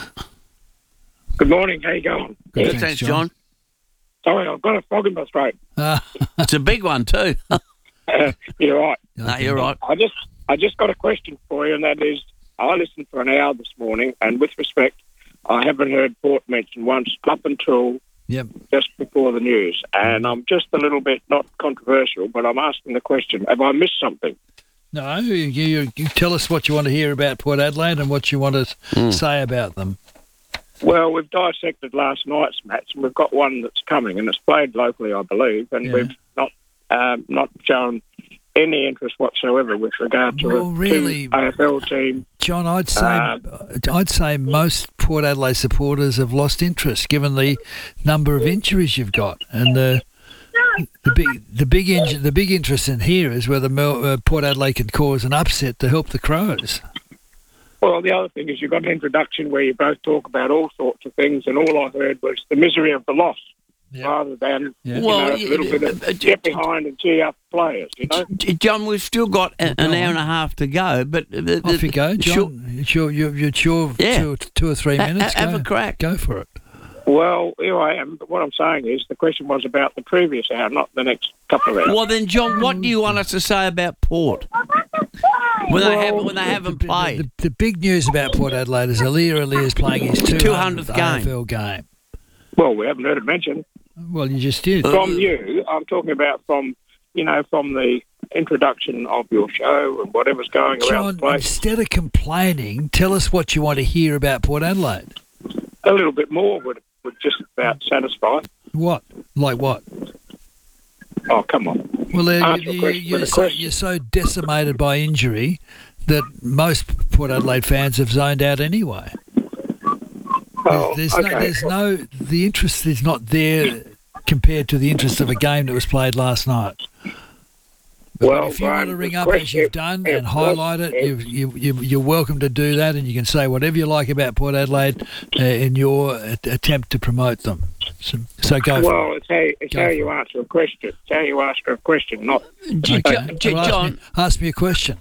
Speaker 21: Good morning. How you going?
Speaker 12: Good, thanks, thanks, John.
Speaker 21: Sorry, I've got a frog in my throat.
Speaker 12: It's a big one too.
Speaker 21: Uh, you're right.
Speaker 12: No, you're right.
Speaker 21: I just, I just got a question for you, and that is, I listened for an hour this morning, and with respect, I haven't heard Port mentioned once up until
Speaker 11: yep.
Speaker 21: just before the news, and I'm just a little bit not controversial, but I'm asking the question: have I missed something?
Speaker 11: No, you, you, you tell us what you want to hear about Port Adelaide and what you want to
Speaker 12: Mm.
Speaker 11: say about them.
Speaker 21: Well, we've dissected last night's match, and we've got one that's coming, and it's played locally, I believe, and
Speaker 11: Yeah.
Speaker 21: we've not um, not shown any interest whatsoever with regard to
Speaker 11: Well,
Speaker 21: a
Speaker 11: really,
Speaker 21: to A F L team.
Speaker 11: John, I'd say
Speaker 21: Uh,
Speaker 11: I'd say most Port Adelaide supporters have lost interest given the number of injuries you've got, and the the big the big inju- the big interest in here is whether Mel- uh, Port Adelaide can cause an upset to help the Crows.
Speaker 21: Well, the other thing is you've got an introduction where you both talk about all sorts of things, and all I heard was the misery of the loss, rather than
Speaker 11: Yeah.
Speaker 21: you
Speaker 12: Well,
Speaker 21: know, a
Speaker 12: yeah,
Speaker 21: little bit of
Speaker 12: uh,
Speaker 21: get behind and cheer up players. You know,
Speaker 12: J- John, we've still got a, an hour and a half to go, but uh,
Speaker 11: Off you go,
Speaker 12: sure-
Speaker 11: John. It's your, your, your, your
Speaker 12: Yeah.
Speaker 11: two, two or three
Speaker 12: Ha-
Speaker 11: minutes.
Speaker 12: ha- have
Speaker 11: go,
Speaker 12: a crack.
Speaker 11: Go for it.
Speaker 21: well, here I am. But what I'm saying is the question was about the previous hour, not the next couple of hours.
Speaker 12: Well, then, John, what do you want us to say about Port when they haven't when they haven't played?
Speaker 11: The, the big news about Port Adelaide is Alia Alia is playing his two hundredth
Speaker 12: two hundredth
Speaker 11: A F
Speaker 12: game.
Speaker 11: L game.
Speaker 21: Well, we haven't heard it mentioned.
Speaker 11: Well, you just did.
Speaker 21: From you, I'm talking about from, you know, from the introduction of your show and whatever's going around
Speaker 11: John,
Speaker 21: the place.
Speaker 11: instead of complaining, tell us what you want to hear about Port Adelaide.
Speaker 21: A little bit more would, would just about satisfy.
Speaker 11: What? Like what?
Speaker 21: Oh, come on.
Speaker 11: Well, uh,
Speaker 21: Answer a
Speaker 11: you,
Speaker 21: question
Speaker 11: you're,
Speaker 21: with a
Speaker 11: so,
Speaker 21: question.
Speaker 11: you're so decimated by injury that most Port Adelaide fans have zoned out anyway.
Speaker 21: Oh,
Speaker 11: there's,
Speaker 21: okay.
Speaker 11: no, there's no, the interest is not there compared to the interest of a game that was played last night. But
Speaker 21: Well,
Speaker 11: if you
Speaker 21: Graham,
Speaker 11: want to ring
Speaker 21: the
Speaker 11: up as
Speaker 21: question-
Speaker 11: you've done
Speaker 21: if-
Speaker 11: and highlight it,
Speaker 21: if-
Speaker 11: you, you, you, you're welcome to do that, and you can say whatever you like about Port Adelaide uh, in your uh, attempt to promote them. So, so go for
Speaker 21: Well,
Speaker 11: it.
Speaker 21: it's how, it's
Speaker 11: Go
Speaker 21: how
Speaker 11: for
Speaker 21: you answer a question. It's how you answer a question, not...
Speaker 12: J-
Speaker 11: Okay.
Speaker 12: J-
Speaker 11: Well, ask
Speaker 12: John,
Speaker 11: me, ask me a question.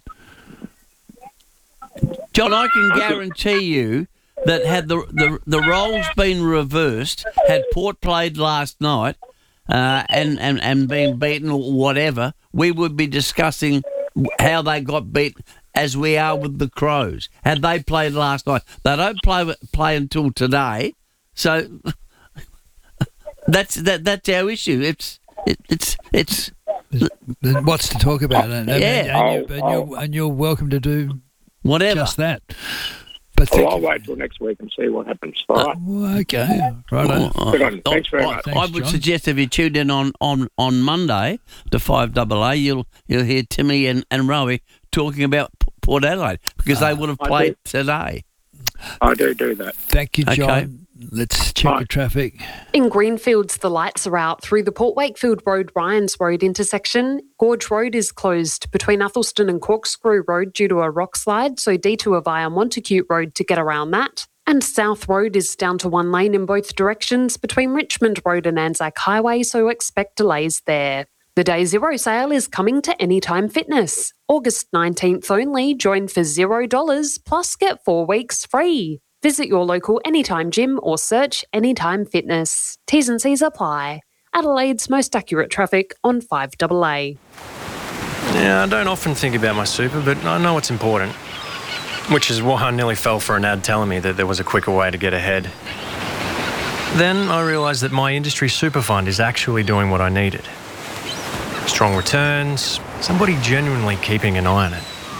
Speaker 12: John, I can guarantee you that had the the, the roles been reversed, had Port played last night uh, and, and, and been beaten or whatever, we would be discussing how they got beat as we are with the Crows. Had they played last night, they don't play play until today, so that's that that's our issue. It's it, it's it's.
Speaker 11: Then what's to talk about? And, and,
Speaker 12: Yeah.
Speaker 11: and, you, and, you're, and you're welcome to do
Speaker 12: whatever.
Speaker 11: just that. But
Speaker 21: Well,
Speaker 11: think,
Speaker 21: I'll wait till next week and see what happens. All right.
Speaker 11: well, okay, right.
Speaker 12: Oh,
Speaker 21: Good on you. Thanks very
Speaker 12: I,
Speaker 21: much.
Speaker 12: I
Speaker 11: Thanks,
Speaker 12: would
Speaker 11: John.
Speaker 12: suggest if you tune in on, on, on Monday to five double A, you'll you'll hear Timmy and, and Rowie talking about P- Port Adelaide because they would have
Speaker 21: I
Speaker 12: played today.
Speaker 21: I do do that.
Speaker 11: Thank you,
Speaker 12: Okay.
Speaker 11: John. Let's check
Speaker 21: Bye.
Speaker 11: the traffic.
Speaker 8: In Greenfields, the lights are out through the Port Wakefield Road Ryans Road intersection. Gorge Road is closed between Athelston and Corkscrew Road due to a rock slide, so detour via Montacute Road to get around that. And South Road is down to one lane in both directions between Richmond Road and Anzac Highway, so expect delays there. The Day Zero sale is coming to Anytime Fitness. August nineteenth only, join for zero dollars plus get four weeks free. Visit your local Anytime gym or search Anytime Fitness. T's and C's apply. Adelaide's most accurate traffic on five double A.
Speaker 2: Yeah, I don't often think about my super, but I know it's important. Which is why I nearly fell for an ad telling me that there was a quicker way to get ahead. Then I realised that my industry super fund is actually doing what I needed. Strong returns, somebody genuinely keeping an eye on it.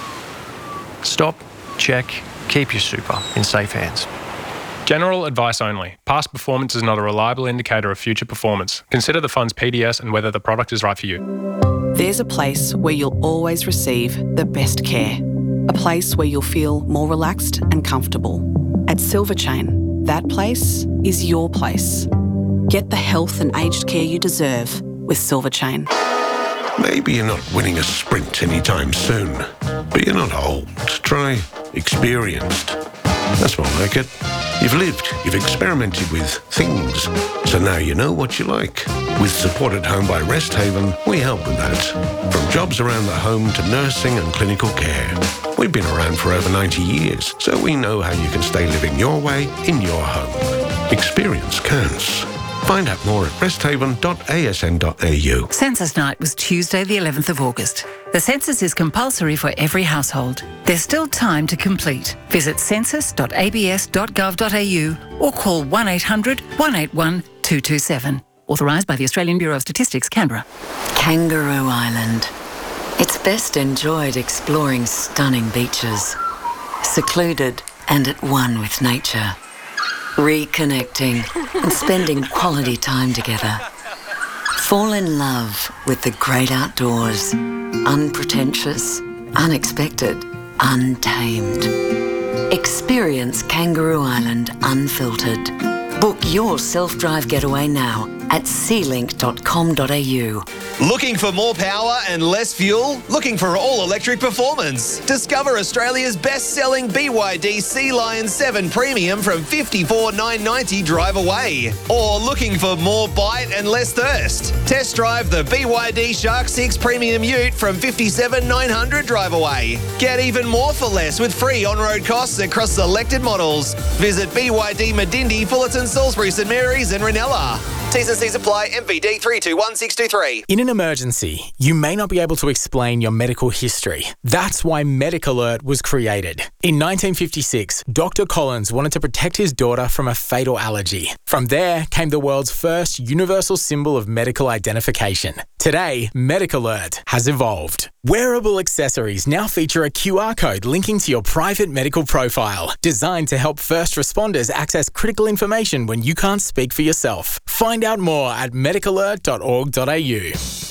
Speaker 2: Stop, check, keep your super in safe hands.
Speaker 22: General advice only. Past performance is not a reliable indicator of future performance. Consider the fund's P D S and whether the product is right for you.
Speaker 23: There's a place where you'll always receive the best care. A place where you'll feel more relaxed and comfortable. At Silver Chain, that place is your place. Get the health and aged care you deserve with Silver Chain.
Speaker 24: Maybe you're not winning a sprint anytime soon, but you're not old. Try experienced. That's more like it. You've lived, you've experimented with things, so now you know what you like. With Support at Home by Rest Haven, we help with that. From jobs around the home to nursing and clinical care. We've been around for over ninety years, so we know how you can stay living your way in your home. Experience counts. Find out more at rest haven dot a s n dot a u.
Speaker 25: Census night was Tuesday the eleventh of August. The census is compulsory for every household. There's still time to complete. Visit census dot a b s dot gov dot a u or call one eight hundred, one eight one, two two seven. Authorised by the Australian Bureau of Statistics, Canberra.
Speaker 26: Kangaroo Island. It's best enjoyed exploring stunning beaches, secluded and at one with nature. Reconnecting and spending quality time together. Fall in love with the great outdoors. Unpretentious, unexpected, untamed. Experience Kangaroo Island unfiltered. Book your self-drive getaway now at sea link dot com dot a u.
Speaker 15: Looking for more power and less fuel? Looking for all-electric performance? Discover Australia's best-selling B Y D Sea Lion seven Premium from fifty-four thousand nine hundred ninety dollars drive away. Or looking for more bite and less thirst? Test drive the B Y D Shark six Premium Ute from fifty-seven thousand nine hundred dollars drive away. Get even more for less with free on-road costs across selected models. Visit B Y D Medindi, Fullerton, Salisbury, St Mary's and Ranella. T's and C's apply. M V D three two one six two three.
Speaker 27: In an emergency, you may not be able to explain your medical history. That's why Medic Alert was created. In nineteen fifty-six, Doctor Collins wanted to protect his daughter from a fatal allergy. From there came the world's first universal symbol of medical identification. Today, Medic Alert has evolved. Wearable accessories now feature a Q R code linking to your private medical profile, designed to help first responders access critical information when you can't speak for yourself. Find out more at medic alert dot org dot a u.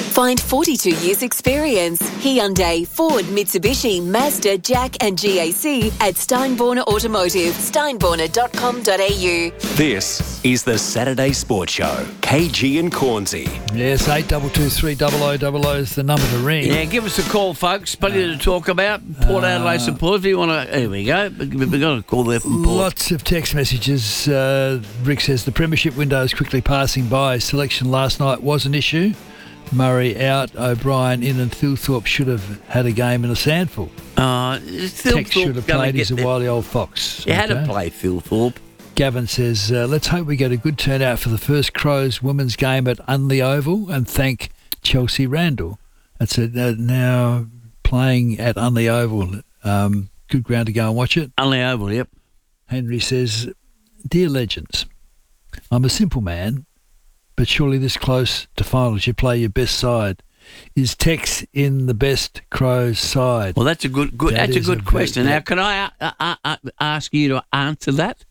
Speaker 7: Find forty-two years experience. Hyundai, Ford, Mitsubishi, Mazda, Jack and G A C at Steinborner Automotive, steinborner dot com dot a u.
Speaker 10: This is the Saturday Sports Show. K G and Cornsey.
Speaker 11: Yes, eight two two three double oh double oh is the number to ring.
Speaker 12: Yeah, give us a call, folks. Plenty to talk about. Port Adelaide support. If you want to, here we go. We've got a call there from Port.
Speaker 11: Lots of text messages. Uh, Rick says the premiership window is quickly passing by. Selection last night was an issue. Murray out, O'Brien in, and Thilthorpe should have had a game in a sandful.
Speaker 12: Uh,
Speaker 11: Tex should have played. He's a wily old fox.
Speaker 12: You had to play Thilthorpe.
Speaker 11: Gavin says, uh, let's hope we get a good turnout for the first Crows women's game at Unley Oval, and thank Chelsea Randall. That's it. Uh, now playing at Unley Oval. Um, good ground to go and watch it.
Speaker 12: Unley Oval, yep.
Speaker 11: Henry says, dear legends, I'm a simple man, but surely this close to finals you play your best side. Is Tex in the best Crows side?
Speaker 12: Well, that's a good, good
Speaker 11: That
Speaker 12: that's a
Speaker 11: is
Speaker 12: good
Speaker 11: a
Speaker 12: question.
Speaker 11: very-
Speaker 12: Now, can I uh, uh, uh, ask you to answer that?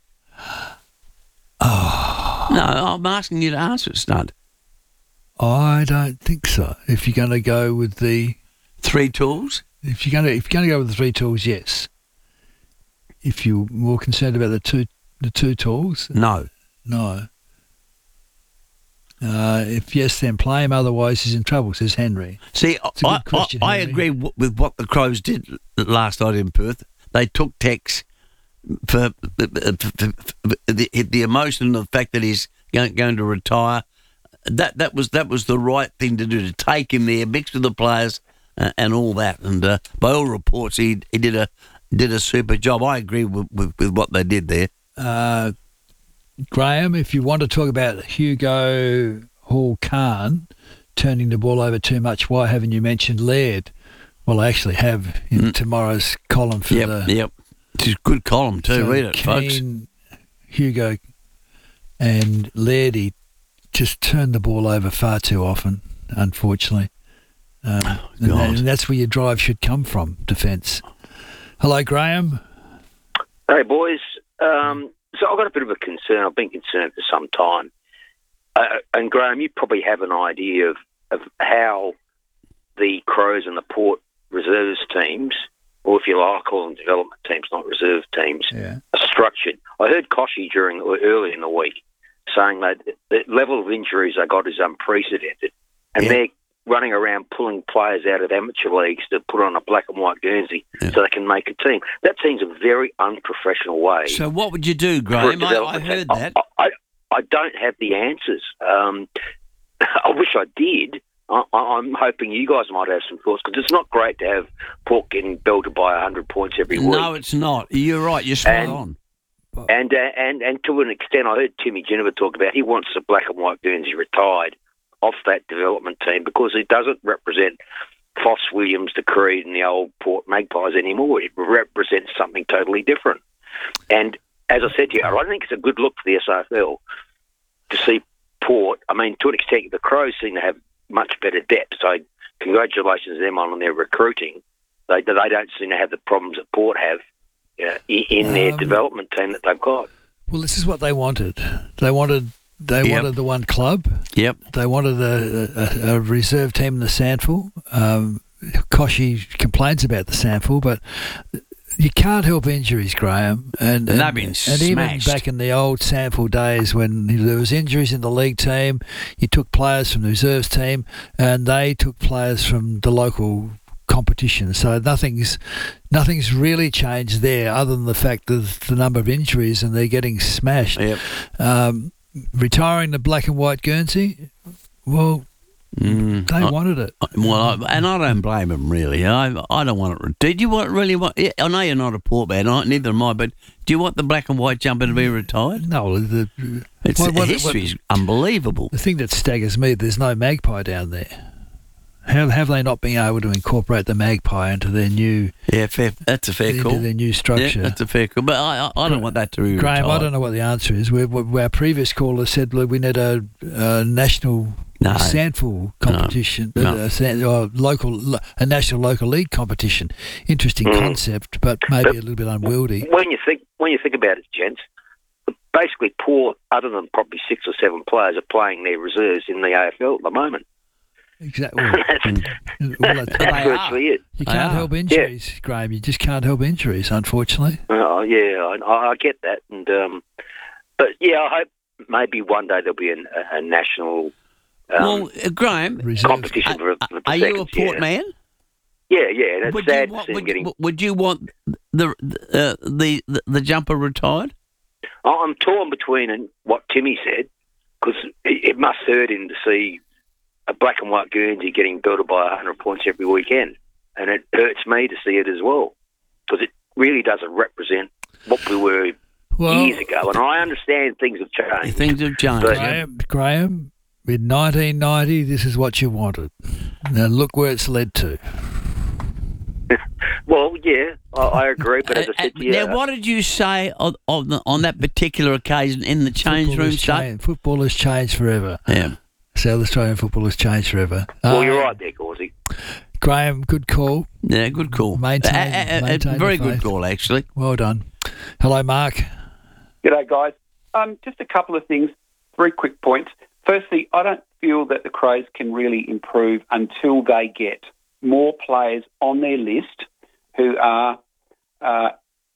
Speaker 11: Oh.
Speaker 12: No, I'm asking you to answer it, Stud.
Speaker 11: I don't think so. If you're going to go with the
Speaker 12: three tools,
Speaker 11: if you're going to if you're going to go with the three tools, yes. If you're more concerned about the two the two tools,
Speaker 12: no,
Speaker 11: no. Uh, if yes, then play him. Otherwise, he's in trouble. Says Henry.
Speaker 12: See,
Speaker 11: It's a good
Speaker 12: I,
Speaker 11: question,
Speaker 12: I, I
Speaker 11: Henry.
Speaker 12: agree w- with what the Crows did last night in Perth. They took Tex for, for, for, for the, the emotion of the fact that he's going, going to retire. That that was that was the right thing to do, to take him there, mix with the players, uh, and all that. And uh, by all reports, he he did a did a super job. I agree with with, with what they did there.
Speaker 11: Uh, Graham, if you want to talk about Hugo Hall-Khan turning the ball over too much, why haven't you mentioned Laird? Well, I actually have in
Speaker 12: Mm.
Speaker 11: tomorrow's column for
Speaker 12: Yep,
Speaker 11: the...
Speaker 12: yep. It's a good column too.
Speaker 11: So
Speaker 12: Read it, folks.
Speaker 11: Keane, Hugo and Laird, he just turned the ball over far too often, unfortunately. Um, and, that- and that's where your drive should come from, defence. Hello, Graham.
Speaker 1: Hey, boys. Um, so I've got a bit of a concern. I've been concerned for some time. Uh, and, Graham, you probably have an idea of, of how the Crows and the Port reserves teams, or if you like, call them development teams, not reserve teams,
Speaker 11: yeah.
Speaker 1: are structured. I heard Koshy during early in the week saying that the level of injuries they got is unprecedented. And
Speaker 12: Yeah.
Speaker 1: they're running around pulling players out of amateur leagues to put on a black and white Guernsey so they can make a team. That seems a very unprofessional way.
Speaker 12: So what would you do,
Speaker 1: for a
Speaker 12: Graham? I, I
Speaker 1: development
Speaker 12: heard
Speaker 1: team.
Speaker 12: that.
Speaker 1: I, I, I don't have the answers. Um, I wish I did. I, I'm hoping you guys might have some thoughts, because it's not great to have Port getting belted by one hundred points every week.
Speaker 12: No, it's not. You're right. You're spot
Speaker 1: And-
Speaker 12: on.
Speaker 1: And, uh, and and to an extent, I heard Timmy Jennifer talk about he wants the black and white Guernsey retired off that development team, because it doesn't represent Foss, Williams, the Creed and the old Port Magpies anymore. It represents something totally different. And as I said to you, I don't think it's a good look for the S A F L to see Port. I mean, to an extent, the Crows seem to have much better depth, so congratulations to them on their recruiting. They, they don't seem to have the problems that Port have uh, in, in their
Speaker 11: Um,
Speaker 1: development team that they've got.
Speaker 11: Well, this is what they wanted. They wanted they
Speaker 12: Yep.
Speaker 11: wanted the one club.
Speaker 12: Yep.
Speaker 11: They wanted a, a, a reserve team in the Sandful. Um, Koshy complains about the Sandful, but you can't help injuries, Graham. And,
Speaker 12: And
Speaker 11: and,
Speaker 12: they've been
Speaker 11: and even
Speaker 12: smashed.
Speaker 11: back in the old Sandful days when there was injuries in the league team, you took players from the reserves team and they took players from the local competition. So nothing's nothing's really changed there, other than the fact that the number of injuries and they're getting smashed.
Speaker 12: Yep.
Speaker 11: Um, retiring the black and white Guernsey, well,
Speaker 12: Mm,
Speaker 11: they
Speaker 12: I-
Speaker 11: wanted it.
Speaker 12: Well, I, and I don't blame them, really. I I don't want it. Did you want really want? Yeah, I know you're not a Port man, I- neither am I. But do you want the black and white jumper to be retired?
Speaker 11: No, the
Speaker 12: It's
Speaker 11: what-
Speaker 12: the
Speaker 11: what-
Speaker 12: history
Speaker 11: what-
Speaker 12: is unbelievable.
Speaker 11: The thing that staggers me, there's no magpie down there. How have they not been able to incorporate the magpie into their new?
Speaker 12: Yeah, fair, that's a fair
Speaker 11: into
Speaker 12: call.
Speaker 11: their new structure.
Speaker 12: Yeah, that's a fair call. But I I, I don't want that to be
Speaker 11: Graham,
Speaker 12: retired.
Speaker 11: I don't know what the answer is. We, we, our previous caller said look, we need a, a national
Speaker 12: No.
Speaker 11: sandful competition,
Speaker 12: No.
Speaker 11: A, a sand, or local, a national local league competition. Interesting
Speaker 1: Mm.
Speaker 11: concept, but maybe a little bit unwieldy.
Speaker 1: When you think when you think about it, gents, basically Port, other than probably six or seven players, are playing their reserves in the A F L at the moment.
Speaker 11: Exactly.
Speaker 1: that's
Speaker 11: Well, that's,
Speaker 1: that's virtually it.
Speaker 11: You can't help injuries, yeah. Graham. You just can't help injuries, unfortunately.
Speaker 1: Oh, yeah, I, I get that. and um, But, yeah, I hope maybe one day there'll be an, a, a national um,
Speaker 12: well, uh, Graham,
Speaker 1: competition for, for
Speaker 12: Are
Speaker 1: seconds,
Speaker 12: you a Port
Speaker 1: yeah.
Speaker 12: man?
Speaker 1: Yeah, yeah. That's
Speaker 12: would
Speaker 1: sad
Speaker 12: you want,
Speaker 1: to see
Speaker 12: would,
Speaker 1: him getting...
Speaker 12: would you want the uh, the, the the jumper retired?
Speaker 1: I'm torn between what Timmy said, because it, it must hurt him to see a black and white Guernsey getting belted by one hundred points every weekend. And it hurts me to see it as well, because it really doesn't represent what we were
Speaker 11: well,
Speaker 1: years ago. And I understand things have changed.
Speaker 12: Things have changed.
Speaker 1: But,
Speaker 11: Graham, Graham, in nineteen ninety, this is what you wanted. Now look where it's led to.
Speaker 1: Well, yeah, I, I agree, but as I said to you...
Speaker 12: Now, what did you say on on, the, on that particular occasion in the change
Speaker 11: Football
Speaker 12: room?
Speaker 11: has changed. Football has changed forever.
Speaker 12: Yeah.
Speaker 11: South Australian football has changed forever.
Speaker 1: Well,
Speaker 11: Uh,
Speaker 1: you're right there, Gauzy.
Speaker 11: Graham, good call.
Speaker 12: Yeah, good call.
Speaker 11: Maintain,
Speaker 12: A- a- a
Speaker 11: maintain
Speaker 12: very
Speaker 11: the
Speaker 12: good
Speaker 11: faith.
Speaker 12: call, actually.
Speaker 11: Well done. Hello, Mark.
Speaker 3: G'day, guys. Um, just a couple of things, three quick points. Firstly, I don't feel that the Crows can really improve until they get more players on their list who are uh,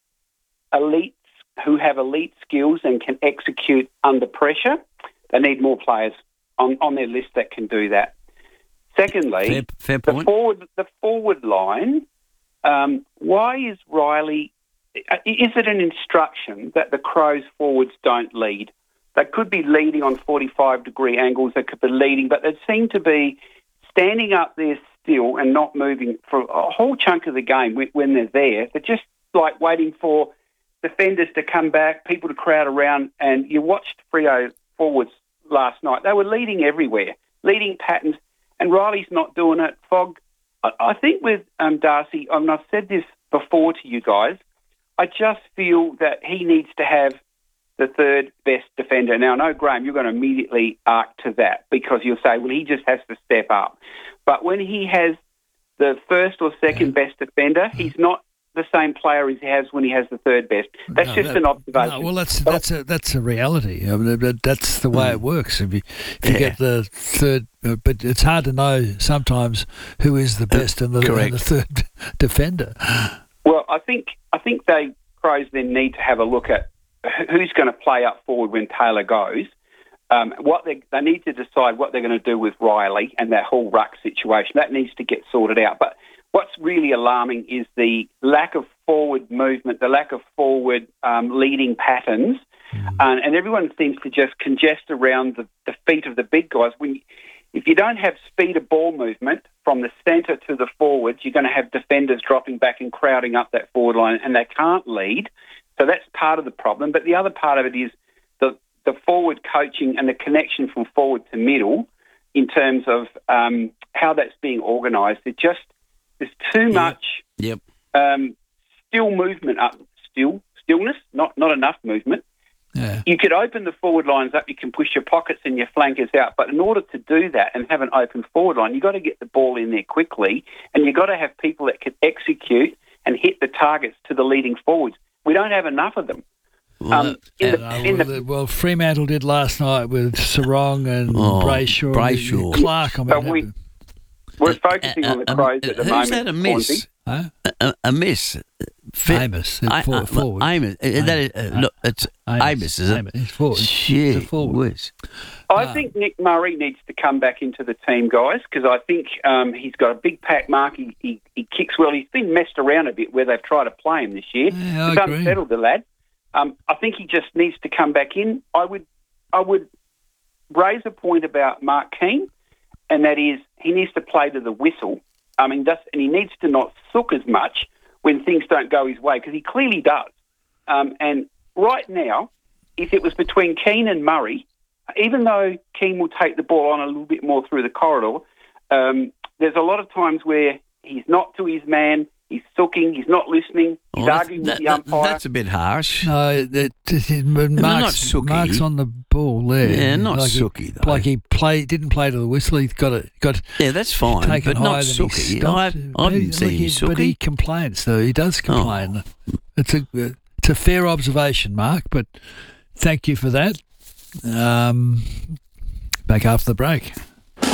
Speaker 3: elites, who have elite skills and can execute under pressure. They need more players on, on their list that can do that. Secondly,
Speaker 12: fair, fair
Speaker 3: the
Speaker 12: point.
Speaker 3: forward the forward line. Um, why is Riley? Is it an instruction that the Crows forwards don't lead? They could be leading on forty-five degree angles. They could be leading, but they seem to be standing up there still and not moving for a whole chunk of the game when they're there. They're just like waiting for defenders to come back, people to crowd around. And you watched Freo forwards last night. They were leading everywhere, leading patterns, and Riley's not doing it. Fogg, I, I think with um, Darcy, and I've said this before to you guys, I just feel that he needs to have the third best defender. Now, I know, Graham, you're going to immediately arc to that because you'll say, well, he just has to step up. But when he has the first or second best defender, he's not the same player as he has when he has the third best. That's
Speaker 11: No,
Speaker 3: just
Speaker 11: that-
Speaker 3: an observation.
Speaker 11: no, well, that's that's a that's a reality. I mean, that- that's the way it works. If you, if you
Speaker 3: Yeah.
Speaker 11: get the third, uh, but it's hard to know sometimes who is the best and, the, and the third defender.
Speaker 3: Well, I think I think they Crows then need to have a look at who's going to play up forward when Taylor goes. Um, what they they need to decide what they're going to do with Riley and that whole ruck situation. That needs to get sorted out. But what's really alarming is the lack of forward movement, the lack of forward um, leading patterns, mm. and, and everyone seems to just congest around the, the feet of the big guys. When you, if you don't have speed of ball movement from the centre to the forwards, you're going to have defenders dropping back and crowding up that forward line, and they can't lead. So that's part of the problem. But the other part of it is the, the forward coaching and the connection from forward to middle in terms of um, how that's being organised. It just there's too much
Speaker 12: Yep.
Speaker 3: um, still movement up, still stillness, not not enough movement.
Speaker 11: Yeah.
Speaker 3: You could open the forward lines up, you can push your pockets and your flankers out, but in order to do that and have an open forward line, you've got to get the ball in there quickly, and you've got to have people that can execute and hit the targets to the leading forwards. We don't have enough of them. Um, in the,
Speaker 11: Uh,
Speaker 3: in
Speaker 11: well,
Speaker 3: the,
Speaker 11: the- well, Fremantle did last night with Sarong and
Speaker 12: Oh,
Speaker 11: Brayshaw,
Speaker 12: Brayshaw.
Speaker 11: Clark. I mean,
Speaker 3: but we, we're focusing on the
Speaker 12: Uh,
Speaker 3: Crows at the
Speaker 12: who's
Speaker 3: moment.
Speaker 12: that a miss?
Speaker 3: Hornsey.
Speaker 11: Huh?
Speaker 12: A, a, a miss. Fit-
Speaker 11: Amos,
Speaker 12: I-
Speaker 11: for-
Speaker 12: I-
Speaker 11: forward.
Speaker 12: Amos. Uh, that is, uh, look, it's
Speaker 11: Amos.
Speaker 12: Amos, is it?
Speaker 11: Amos, he's forward.
Speaker 12: Shit.
Speaker 11: He's a forward.
Speaker 12: whiz.
Speaker 3: I think Nick Murray needs to come back into the team, guys, because I think um, he's got a big pack mark. He, he, he kicks well. He's been messed around a bit where they've tried to play him this year.
Speaker 11: Yeah, I
Speaker 3: he's
Speaker 11: agree.
Speaker 3: unsettled, the lad. Um, I think he just needs to come back in. I would, I would raise a point about Mark Keane, and that is he needs to play to the whistle. I mean, that's, and he needs to not sook as much when things don't go his way, because he clearly does. Um, and right now, if it was between Keane and Murray, even though Keane will take the ball on a little bit more through the corridor, um, there's a lot of times where he's not to his man, he's sooking, he's not listening, he's
Speaker 12: Oh, that's-
Speaker 3: arguing
Speaker 12: that-
Speaker 3: with the
Speaker 12: that-
Speaker 3: umpire.
Speaker 12: That's a bit harsh.
Speaker 11: No, it, it, it, Mark's,
Speaker 12: not sooky.
Speaker 11: Mark's on the ball there.
Speaker 12: Yeah, not
Speaker 11: like
Speaker 12: sooky,
Speaker 11: He,
Speaker 12: though.
Speaker 11: like he play, didn't play to the whistle. He got it. Got
Speaker 12: Yeah, that's fine,
Speaker 11: taken
Speaker 12: but not
Speaker 11: higher than he
Speaker 12: sooky.
Speaker 11: stopped.
Speaker 12: I- I
Speaker 11: But
Speaker 12: didn't
Speaker 11: he-
Speaker 12: see
Speaker 11: look,
Speaker 12: him
Speaker 11: he- But he
Speaker 12: sooky.
Speaker 11: complains, though. He does complain. It's a it's a fair observation, Mark. But thank you for that. Um, back after the break.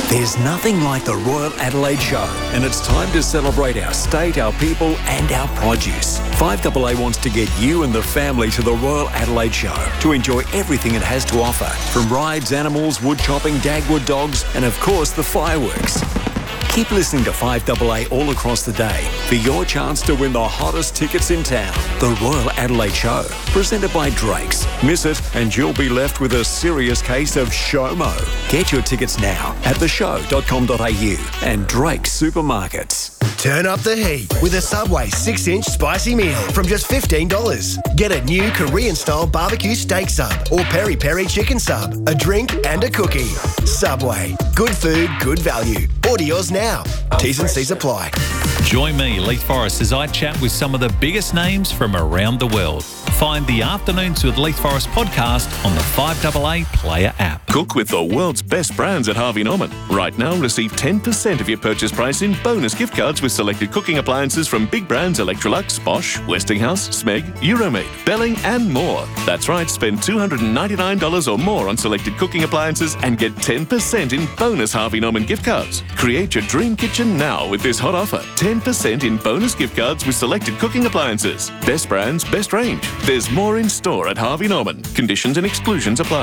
Speaker 10: There's nothing like the Royal Adelaide Show, and it's time to celebrate our state, our people, and our produce. five A A wants to get you and the family to the Royal Adelaide Show to enjoy everything it has to offer, from rides, animals, wood chopping, Dagwood dogs, and of course the fireworks. Keep listening to five A A all across the day for your chance to win the hottest tickets in town. The Royal Adelaide Show, presented by Drake's. Miss it and you'll be left with a serious case of SHOMO. Get your tickets now at the show dot com dot a u and Drake's Supermarkets.
Speaker 4: Turn up the heat with a Subway six inch spicy meal from just fifteen dollars. Get a new Korean-style barbecue steak sub or peri-peri chicken sub, a drink and a cookie. Subway. Good food, good value. Order yours now. T's and C's apply.
Speaker 5: Join me, Leith Forrest, as I chat with some of the biggest names from around the world. Find the Afternoons with Leith Forrest podcast on the five A A Player app.
Speaker 6: Cook with the world's best brands at Harvey Norman. Right now, receive ten percent of your purchase price in bonus gift cards with selected cooking appliances from big brands Electrolux, Bosch, Westinghouse, Smeg, Euromaid, Belling and more. That's right, spend two hundred ninety-nine dollars or more on selected cooking appliances and get ten percent in bonus Harvey Norman gift cards. Create your dream kitchen now with this hot offer. ten percent in bonus gift cards with selected cooking appliances. Best brands, best range. There's more in store at Harvey Norman. Conditions and exclusions apply.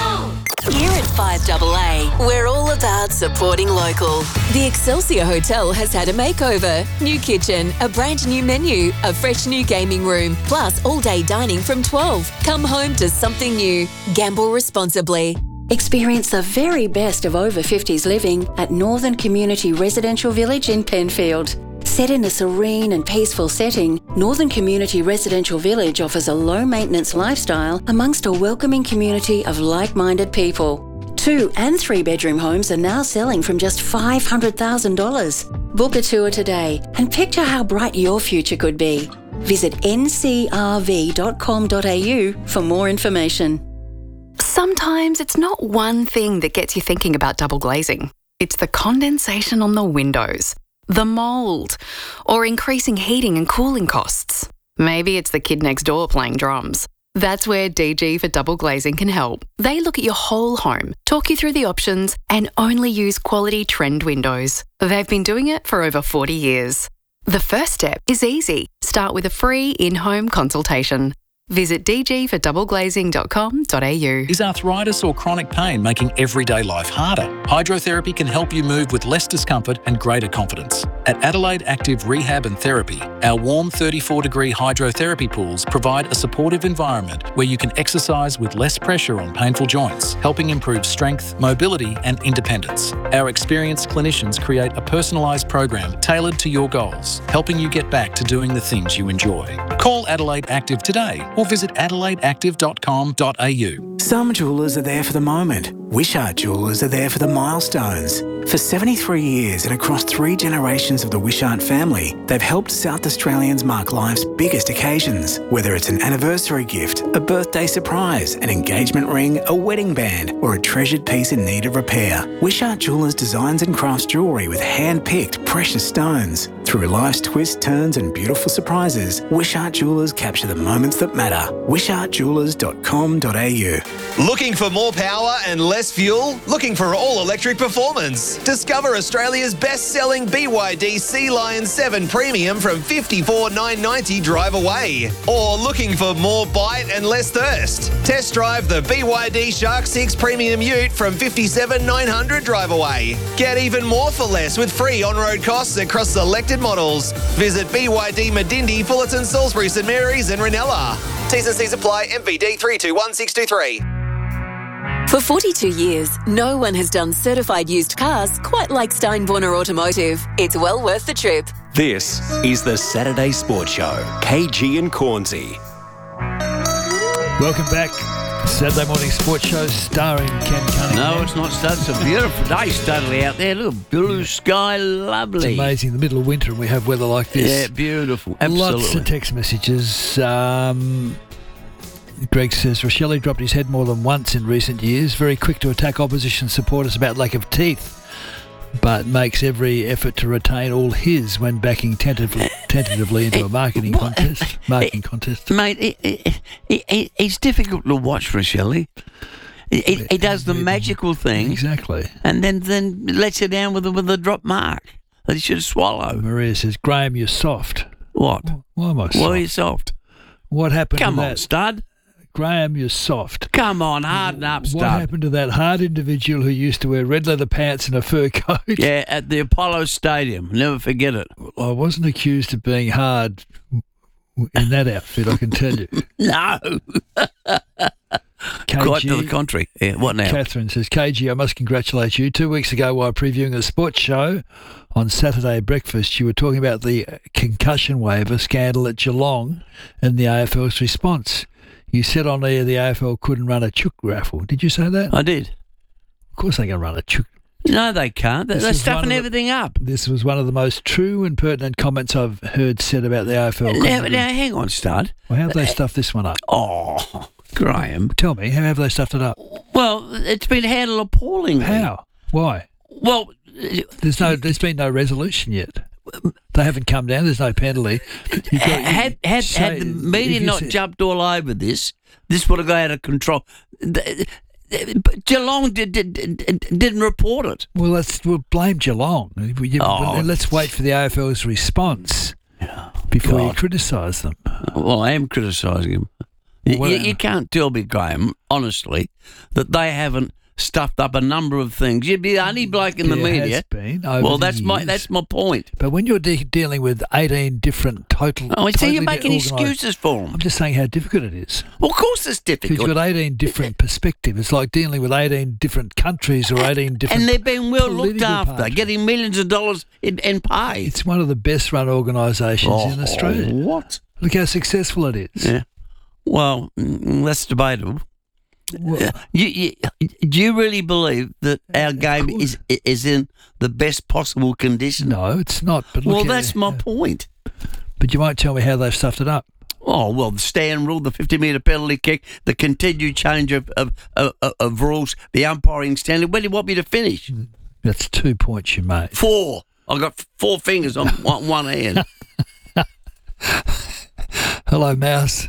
Speaker 7: Here at five A A, we're all about supporting local. The Excelsior Hotel has had a makeover. New kitchen, a brand new menu, a fresh new gaming room, plus all-day dining from twelve. Come home to something new. Gamble responsibly.
Speaker 9: Experience the very best of over fifties living at Northern Community Residential Village in Penfield. Set in a serene and peaceful setting, Northern Community Residential Village offers a low-maintenance lifestyle amongst a welcoming community of like-minded people. Two and three-bedroom homes are now selling from just five hundred thousand dollars. Book a tour today and picture how bright your future could be. Visit n c r v dot com dot a u for more information.
Speaker 23: Sometimes it's not one thing that gets you thinking about double glazing. It's the condensation on the windows, the mould, or increasing heating and cooling costs. Maybe it's the kid next door playing drums. That's where D G for Double Glazing can help. They look at your whole home, talk you through the options, and only use quality trend windows. They've been doing it for over forty years. The first step is easy. Start with a free in-home consultation. Visit d g for double glazing dot com dot a u.
Speaker 13: Is arthritis or chronic pain making everyday life harder? Hydrotherapy can help you move with less discomfort and greater confidence. At Adelaide Active Rehab and Therapy, our warm thirty-four degree hydrotherapy pools provide a supportive environment where you can exercise with less pressure on painful joints, helping improve strength, mobility and independence. Our experienced clinicians create a personalised program tailored to your goals, helping you get back to doing the things you enjoy. Call Adelaide Active today or visit adelaide active dot com dot a u.
Speaker 14: Some jewellers are there for the moment. Wishart Jewellers are there for the milestones. For seventy-three years and across three generations of the Wishart family, they've helped South Australians mark life's biggest occasions. Whether it's an anniversary gift, a birthday surprise, an engagement ring, a wedding band, or a treasured piece in need of repair, Wishart Jewellers designs and crafts jewellery with hand-picked precious stones. Through life's twists, turns and beautiful surprises, Wishart Jewellers capture the moments that matter. wishart jewellers dot com dot a u.
Speaker 15: Looking for more power and less fuel? Looking for all-electric performance? Discover Australia's best-selling B Y D Sea Lion seven Premium from fifty-four thousand nine hundred ninety dollars drive away. Or looking for more bite and less thirst? Test drive the B Y D Shark six Premium Ute from fifty-seven thousand nine hundred dollars drive away. Get even more for less with free on-road costs across selected models. Visit B Y D Medindi, Fullerton, Salisbury, St Mary's and Ranella. T's and C's apply. M V D three two one six two three.
Speaker 7: For forty-two years, no one has done certified used cars quite like Steinborner Automotive. It's well worth the trip.
Speaker 10: This is the Saturday Sports Show. K G and Cornsey.
Speaker 11: Welcome back. Saturday morning sports show starring Ken Cunningham.
Speaker 12: No, it's not. It's a beautiful day, Studley, out there. Look, blue sky, lovely.
Speaker 11: It's amazing. In the middle of winter and we have weather like this.
Speaker 12: Yeah, beautiful. Absolutely.
Speaker 11: Lots of text messages. Um, Greg says, Rochelle dropped his head more than once in recent years. Very quick to attack opposition supporters about lack of teeth, but makes every effort to retain all his when backing tentatively, tentatively into a marketing what? contest. Marketing contest.
Speaker 12: Mate, it, it, it, it, it's difficult to watch, Rochelle. He, he does the magical thing.
Speaker 11: Exactly.
Speaker 12: And then, then lets you down with a, with a drop mark that he should swallow.
Speaker 11: Maria says, Graham, you're soft.
Speaker 12: What?
Speaker 11: Why am I soft?
Speaker 12: Why are you soft?
Speaker 11: What happened
Speaker 12: Come
Speaker 11: to
Speaker 12: on,
Speaker 11: that?
Speaker 12: stud.
Speaker 11: Graham, you're soft.
Speaker 12: Come on, harden up, stud.
Speaker 11: What happened to that hard individual who used to wear red leather pants and a fur coat?
Speaker 12: Yeah, at the Apollo Stadium. Never forget it.
Speaker 11: I wasn't accused of being hard in that outfit, I can tell you.
Speaker 12: No.
Speaker 11: K G,
Speaker 12: Quite to the contrary. Yeah, what now?
Speaker 11: Catherine says, K G, I must congratulate you. Two weeks ago, while previewing a sports show on Saturday breakfast, you were talking about the concussion waiver scandal at Geelong and the A F L's response. You said on air the A F L couldn't run a chook raffle. Did you say that?
Speaker 12: I did.
Speaker 11: Of course they can run a chook.
Speaker 12: No, they can't. They're,
Speaker 11: This
Speaker 12: they're
Speaker 11: is one
Speaker 12: stuffing
Speaker 11: of the-
Speaker 12: everything up.
Speaker 11: This was one of the most true and pertinent comments I've heard said about the A F L.
Speaker 12: Now, now, hang on, stud.
Speaker 11: Well, how have they stuffed this one up?
Speaker 12: Oh, Graham.
Speaker 11: Tell me, how have they stuffed it up?
Speaker 12: Well, it's been handled appallingly.
Speaker 11: How? Why?
Speaker 12: Well,
Speaker 11: There's no. There's been no resolution yet. They haven't come down. There's no penalty. You've got-
Speaker 12: had had,
Speaker 11: say-
Speaker 12: had the media
Speaker 11: if you
Speaker 12: not
Speaker 11: say-
Speaker 12: jumped all over this, this would have gone out of control. The- the- But Geelong did, did, did, didn't report it.
Speaker 11: Well, let's we'll blame Geelong. You-
Speaker 12: Oh.
Speaker 11: Let's wait for the A F L's response before you
Speaker 12: God.
Speaker 11: criticise them.
Speaker 12: Well, I am criticising him. You,
Speaker 11: Well,
Speaker 12: you, you can't tell me, Graham, honestly, that they haven't stuffed up a number of things. You'd be the only bloke in the
Speaker 11: There
Speaker 12: media.
Speaker 11: has been over
Speaker 12: Well,
Speaker 11: the
Speaker 12: that's my
Speaker 11: years.
Speaker 12: that's my point.
Speaker 11: But when you're de- dealing with eighteen different total,
Speaker 12: Oh, I see you're
Speaker 11: totally
Speaker 12: making
Speaker 11: organised-
Speaker 12: excuses for them.
Speaker 11: I'm just saying how difficult it is.
Speaker 12: Well, of course it's
Speaker 11: Because
Speaker 12: difficult.
Speaker 11: you've got eighteen different perspectives. It's like dealing with eighteen different countries or eighteen different.
Speaker 12: And they're being well looked
Speaker 11: political
Speaker 12: after,
Speaker 11: parties.
Speaker 12: getting millions of dollars in, in pay.
Speaker 11: It's one of the best run organisations in
Speaker 12: Oh,
Speaker 11: Australia.
Speaker 12: What?
Speaker 11: Look how successful it is.
Speaker 12: Yeah. Well, mm, that's debatable.
Speaker 11: Well,
Speaker 12: You, you, do you really believe that our game is is in the best possible condition?
Speaker 11: no, it's not. But look
Speaker 12: Well,
Speaker 11: how-
Speaker 12: that's my point.
Speaker 11: But you won't tell me how they've stuffed it up.
Speaker 12: Oh, well, the stand rule, the fifty metre penalty kick, the continued change of, of, of, of rules, the umpiring standard. Where do you want me to finish?
Speaker 11: That's two points you made.
Speaker 12: Four. I've got four fingers on one, one hand.
Speaker 11: Hello, Mouse.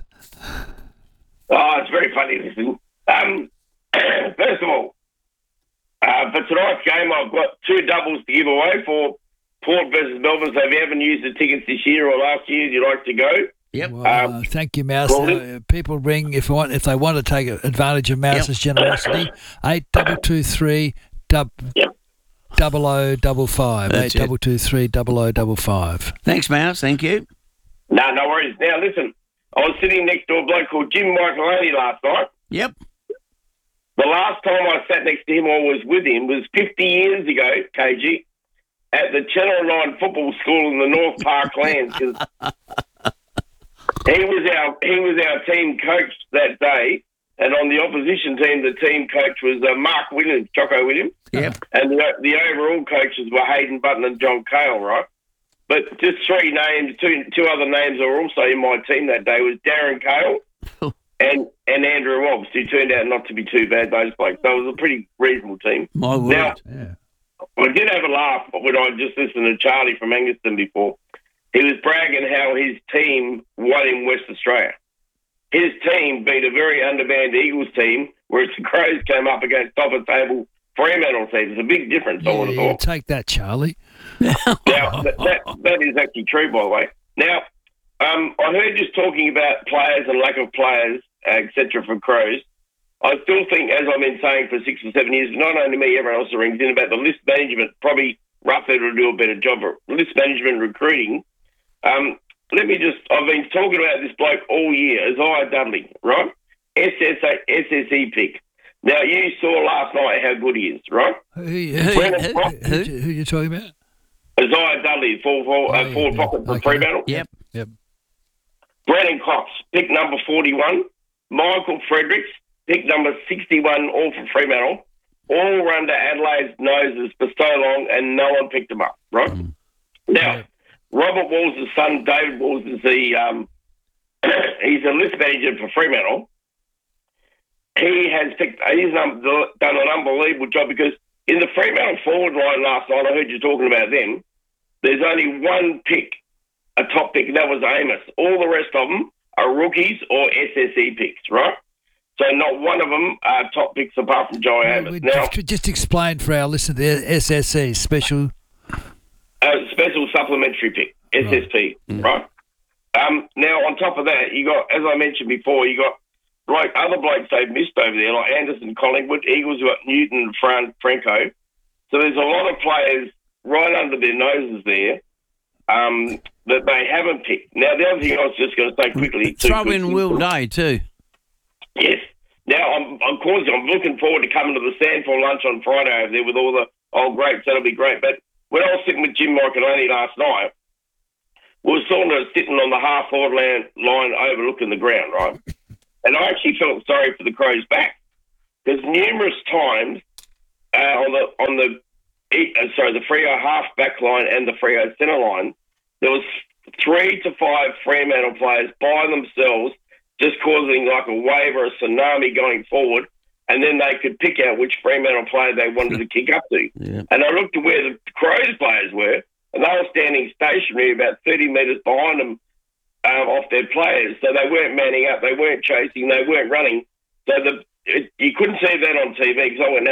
Speaker 8: Oh, it's very funny listening. Um, first of all, uh, for tonight's game, I've got two doubles to give away for Port versus Melbourne. So if you haven't used the tickets this year or last year, you'd like to go.
Speaker 12: Yep.
Speaker 11: Well,
Speaker 8: Um,
Speaker 11: uh, thank you, Mouse.
Speaker 8: well,
Speaker 11: Uh, people ring if want if they want to take advantage of Mouse's generosity. Eight double two three dub double o double five. Eight
Speaker 12: That's it.
Speaker 11: double two three double o double five.
Speaker 12: Thanks, Mouse. Thank you.
Speaker 8: No, no worries. Now, listen, I was sitting next to a bloke called Jim Michaeloni last night.
Speaker 12: Yep.
Speaker 8: The last time I sat next to him or was with him was fifty years ago, K G, at the Channel nine football school in the North Parklands. 'Cause he was our he was our team coach that day, and on the opposition team, the team coach was uh, Mark Williams, Jocko Williams.
Speaker 12: Yep.
Speaker 8: And the, the overall coaches were Hayden Button and John Cale, right? But just three names, two two other names were also in my team that day was Darren Cale and, and Andrew Wobbs, who turned out not to be too bad, those blokes. So it was a pretty reasonable team.
Speaker 12: My word.
Speaker 8: Now, I did have a laugh when I just listened to Charlie from Angaston before. He was bragging how his team won in West Australia. His team beat a very undermanned Eagles team, whereas the Crows came up against top-of-table Fremantle teams. It's a big difference, I would have
Speaker 11: Yeah,
Speaker 8: thought.
Speaker 11: take that, Charlie.
Speaker 8: Now, that, that, that is actually true, by the way. Now, um, I heard you talking about players and lack of players, uh, et cetera, for Crows. I still think, as I've been saying for six or seven years, not only me, everyone else that rings in about the list management, probably Rufford will do a better job of list management recruiting. Um, let me just, I've been talking about this bloke all year, Isaiah Dudley, right? S S A, S S E pick. Now, you saw last night how good he is, right?
Speaker 11: Who, who,
Speaker 8: Brennan
Speaker 11: who,
Speaker 8: Cross-
Speaker 11: who, who, who are you talking about?
Speaker 8: Isaiah Dudley, forward, forward,
Speaker 11: Oh,
Speaker 8: uh,
Speaker 11: yeah,
Speaker 8: forward
Speaker 11: yeah.
Speaker 8: pocket for
Speaker 11: Okay.
Speaker 8: Fremantle.
Speaker 12: Yep.
Speaker 11: Yep.
Speaker 8: Brandon Cox, pick number forty-one. Michael Fredericks, pick number sixty-one, all for Fremantle. All were under Adelaide's noses for so long, and no one picked them up, right?
Speaker 11: Mm.
Speaker 8: Now, Robert Walls' son, David Walls, is the um, he's a list manager for Fremantle. He has picked, he's um, done an unbelievable job because in the Fremantle forward line last night, I heard you talking about them, there's only one pick, a top pick, and that was Amos. All the rest of them are rookies or S S E picks, right? So not one of them are top picks apart from Joey Amos. Now,
Speaker 11: Just, just explain for our listeners the S S C, special...
Speaker 8: Uh, special supplementary pick, S S P, right? right? Um, now, on top of that, you got, as I mentioned before, you got like other blokes they've missed over there, like Anderson, Collingwood, Eagles, you got Newton and Fran- Franco. So there's a lot of players right under their noses there um, that they haven't picked. Now, the other thing I was just going to say quickly...
Speaker 12: Throw in Will Day too.
Speaker 8: Yes. Now, I'm, of course, I'm looking forward to coming to the Sandford lunch on Friday over there with all the old greats. That'll be great. But when I was sitting with Jim Michaeloni last night, we were sort of sitting on the half-forward line, line overlooking the ground, right? And I actually felt sorry for the Crows back because numerous times uh, on the on the uh, sorry the Freo half back line and the Freo centre line, there was three to five Fremantle players by themselves, just causing like a wave or a tsunami going forward, and then they could pick out which Fremantle player they wanted to kick up to.
Speaker 12: Yeah.
Speaker 8: And I looked at where the Crows players were, and they were standing stationary about thirty metres behind them um, off their players. So they weren't manning up, they weren't chasing, they weren't running. So the it, you couldn't see that on T V because I went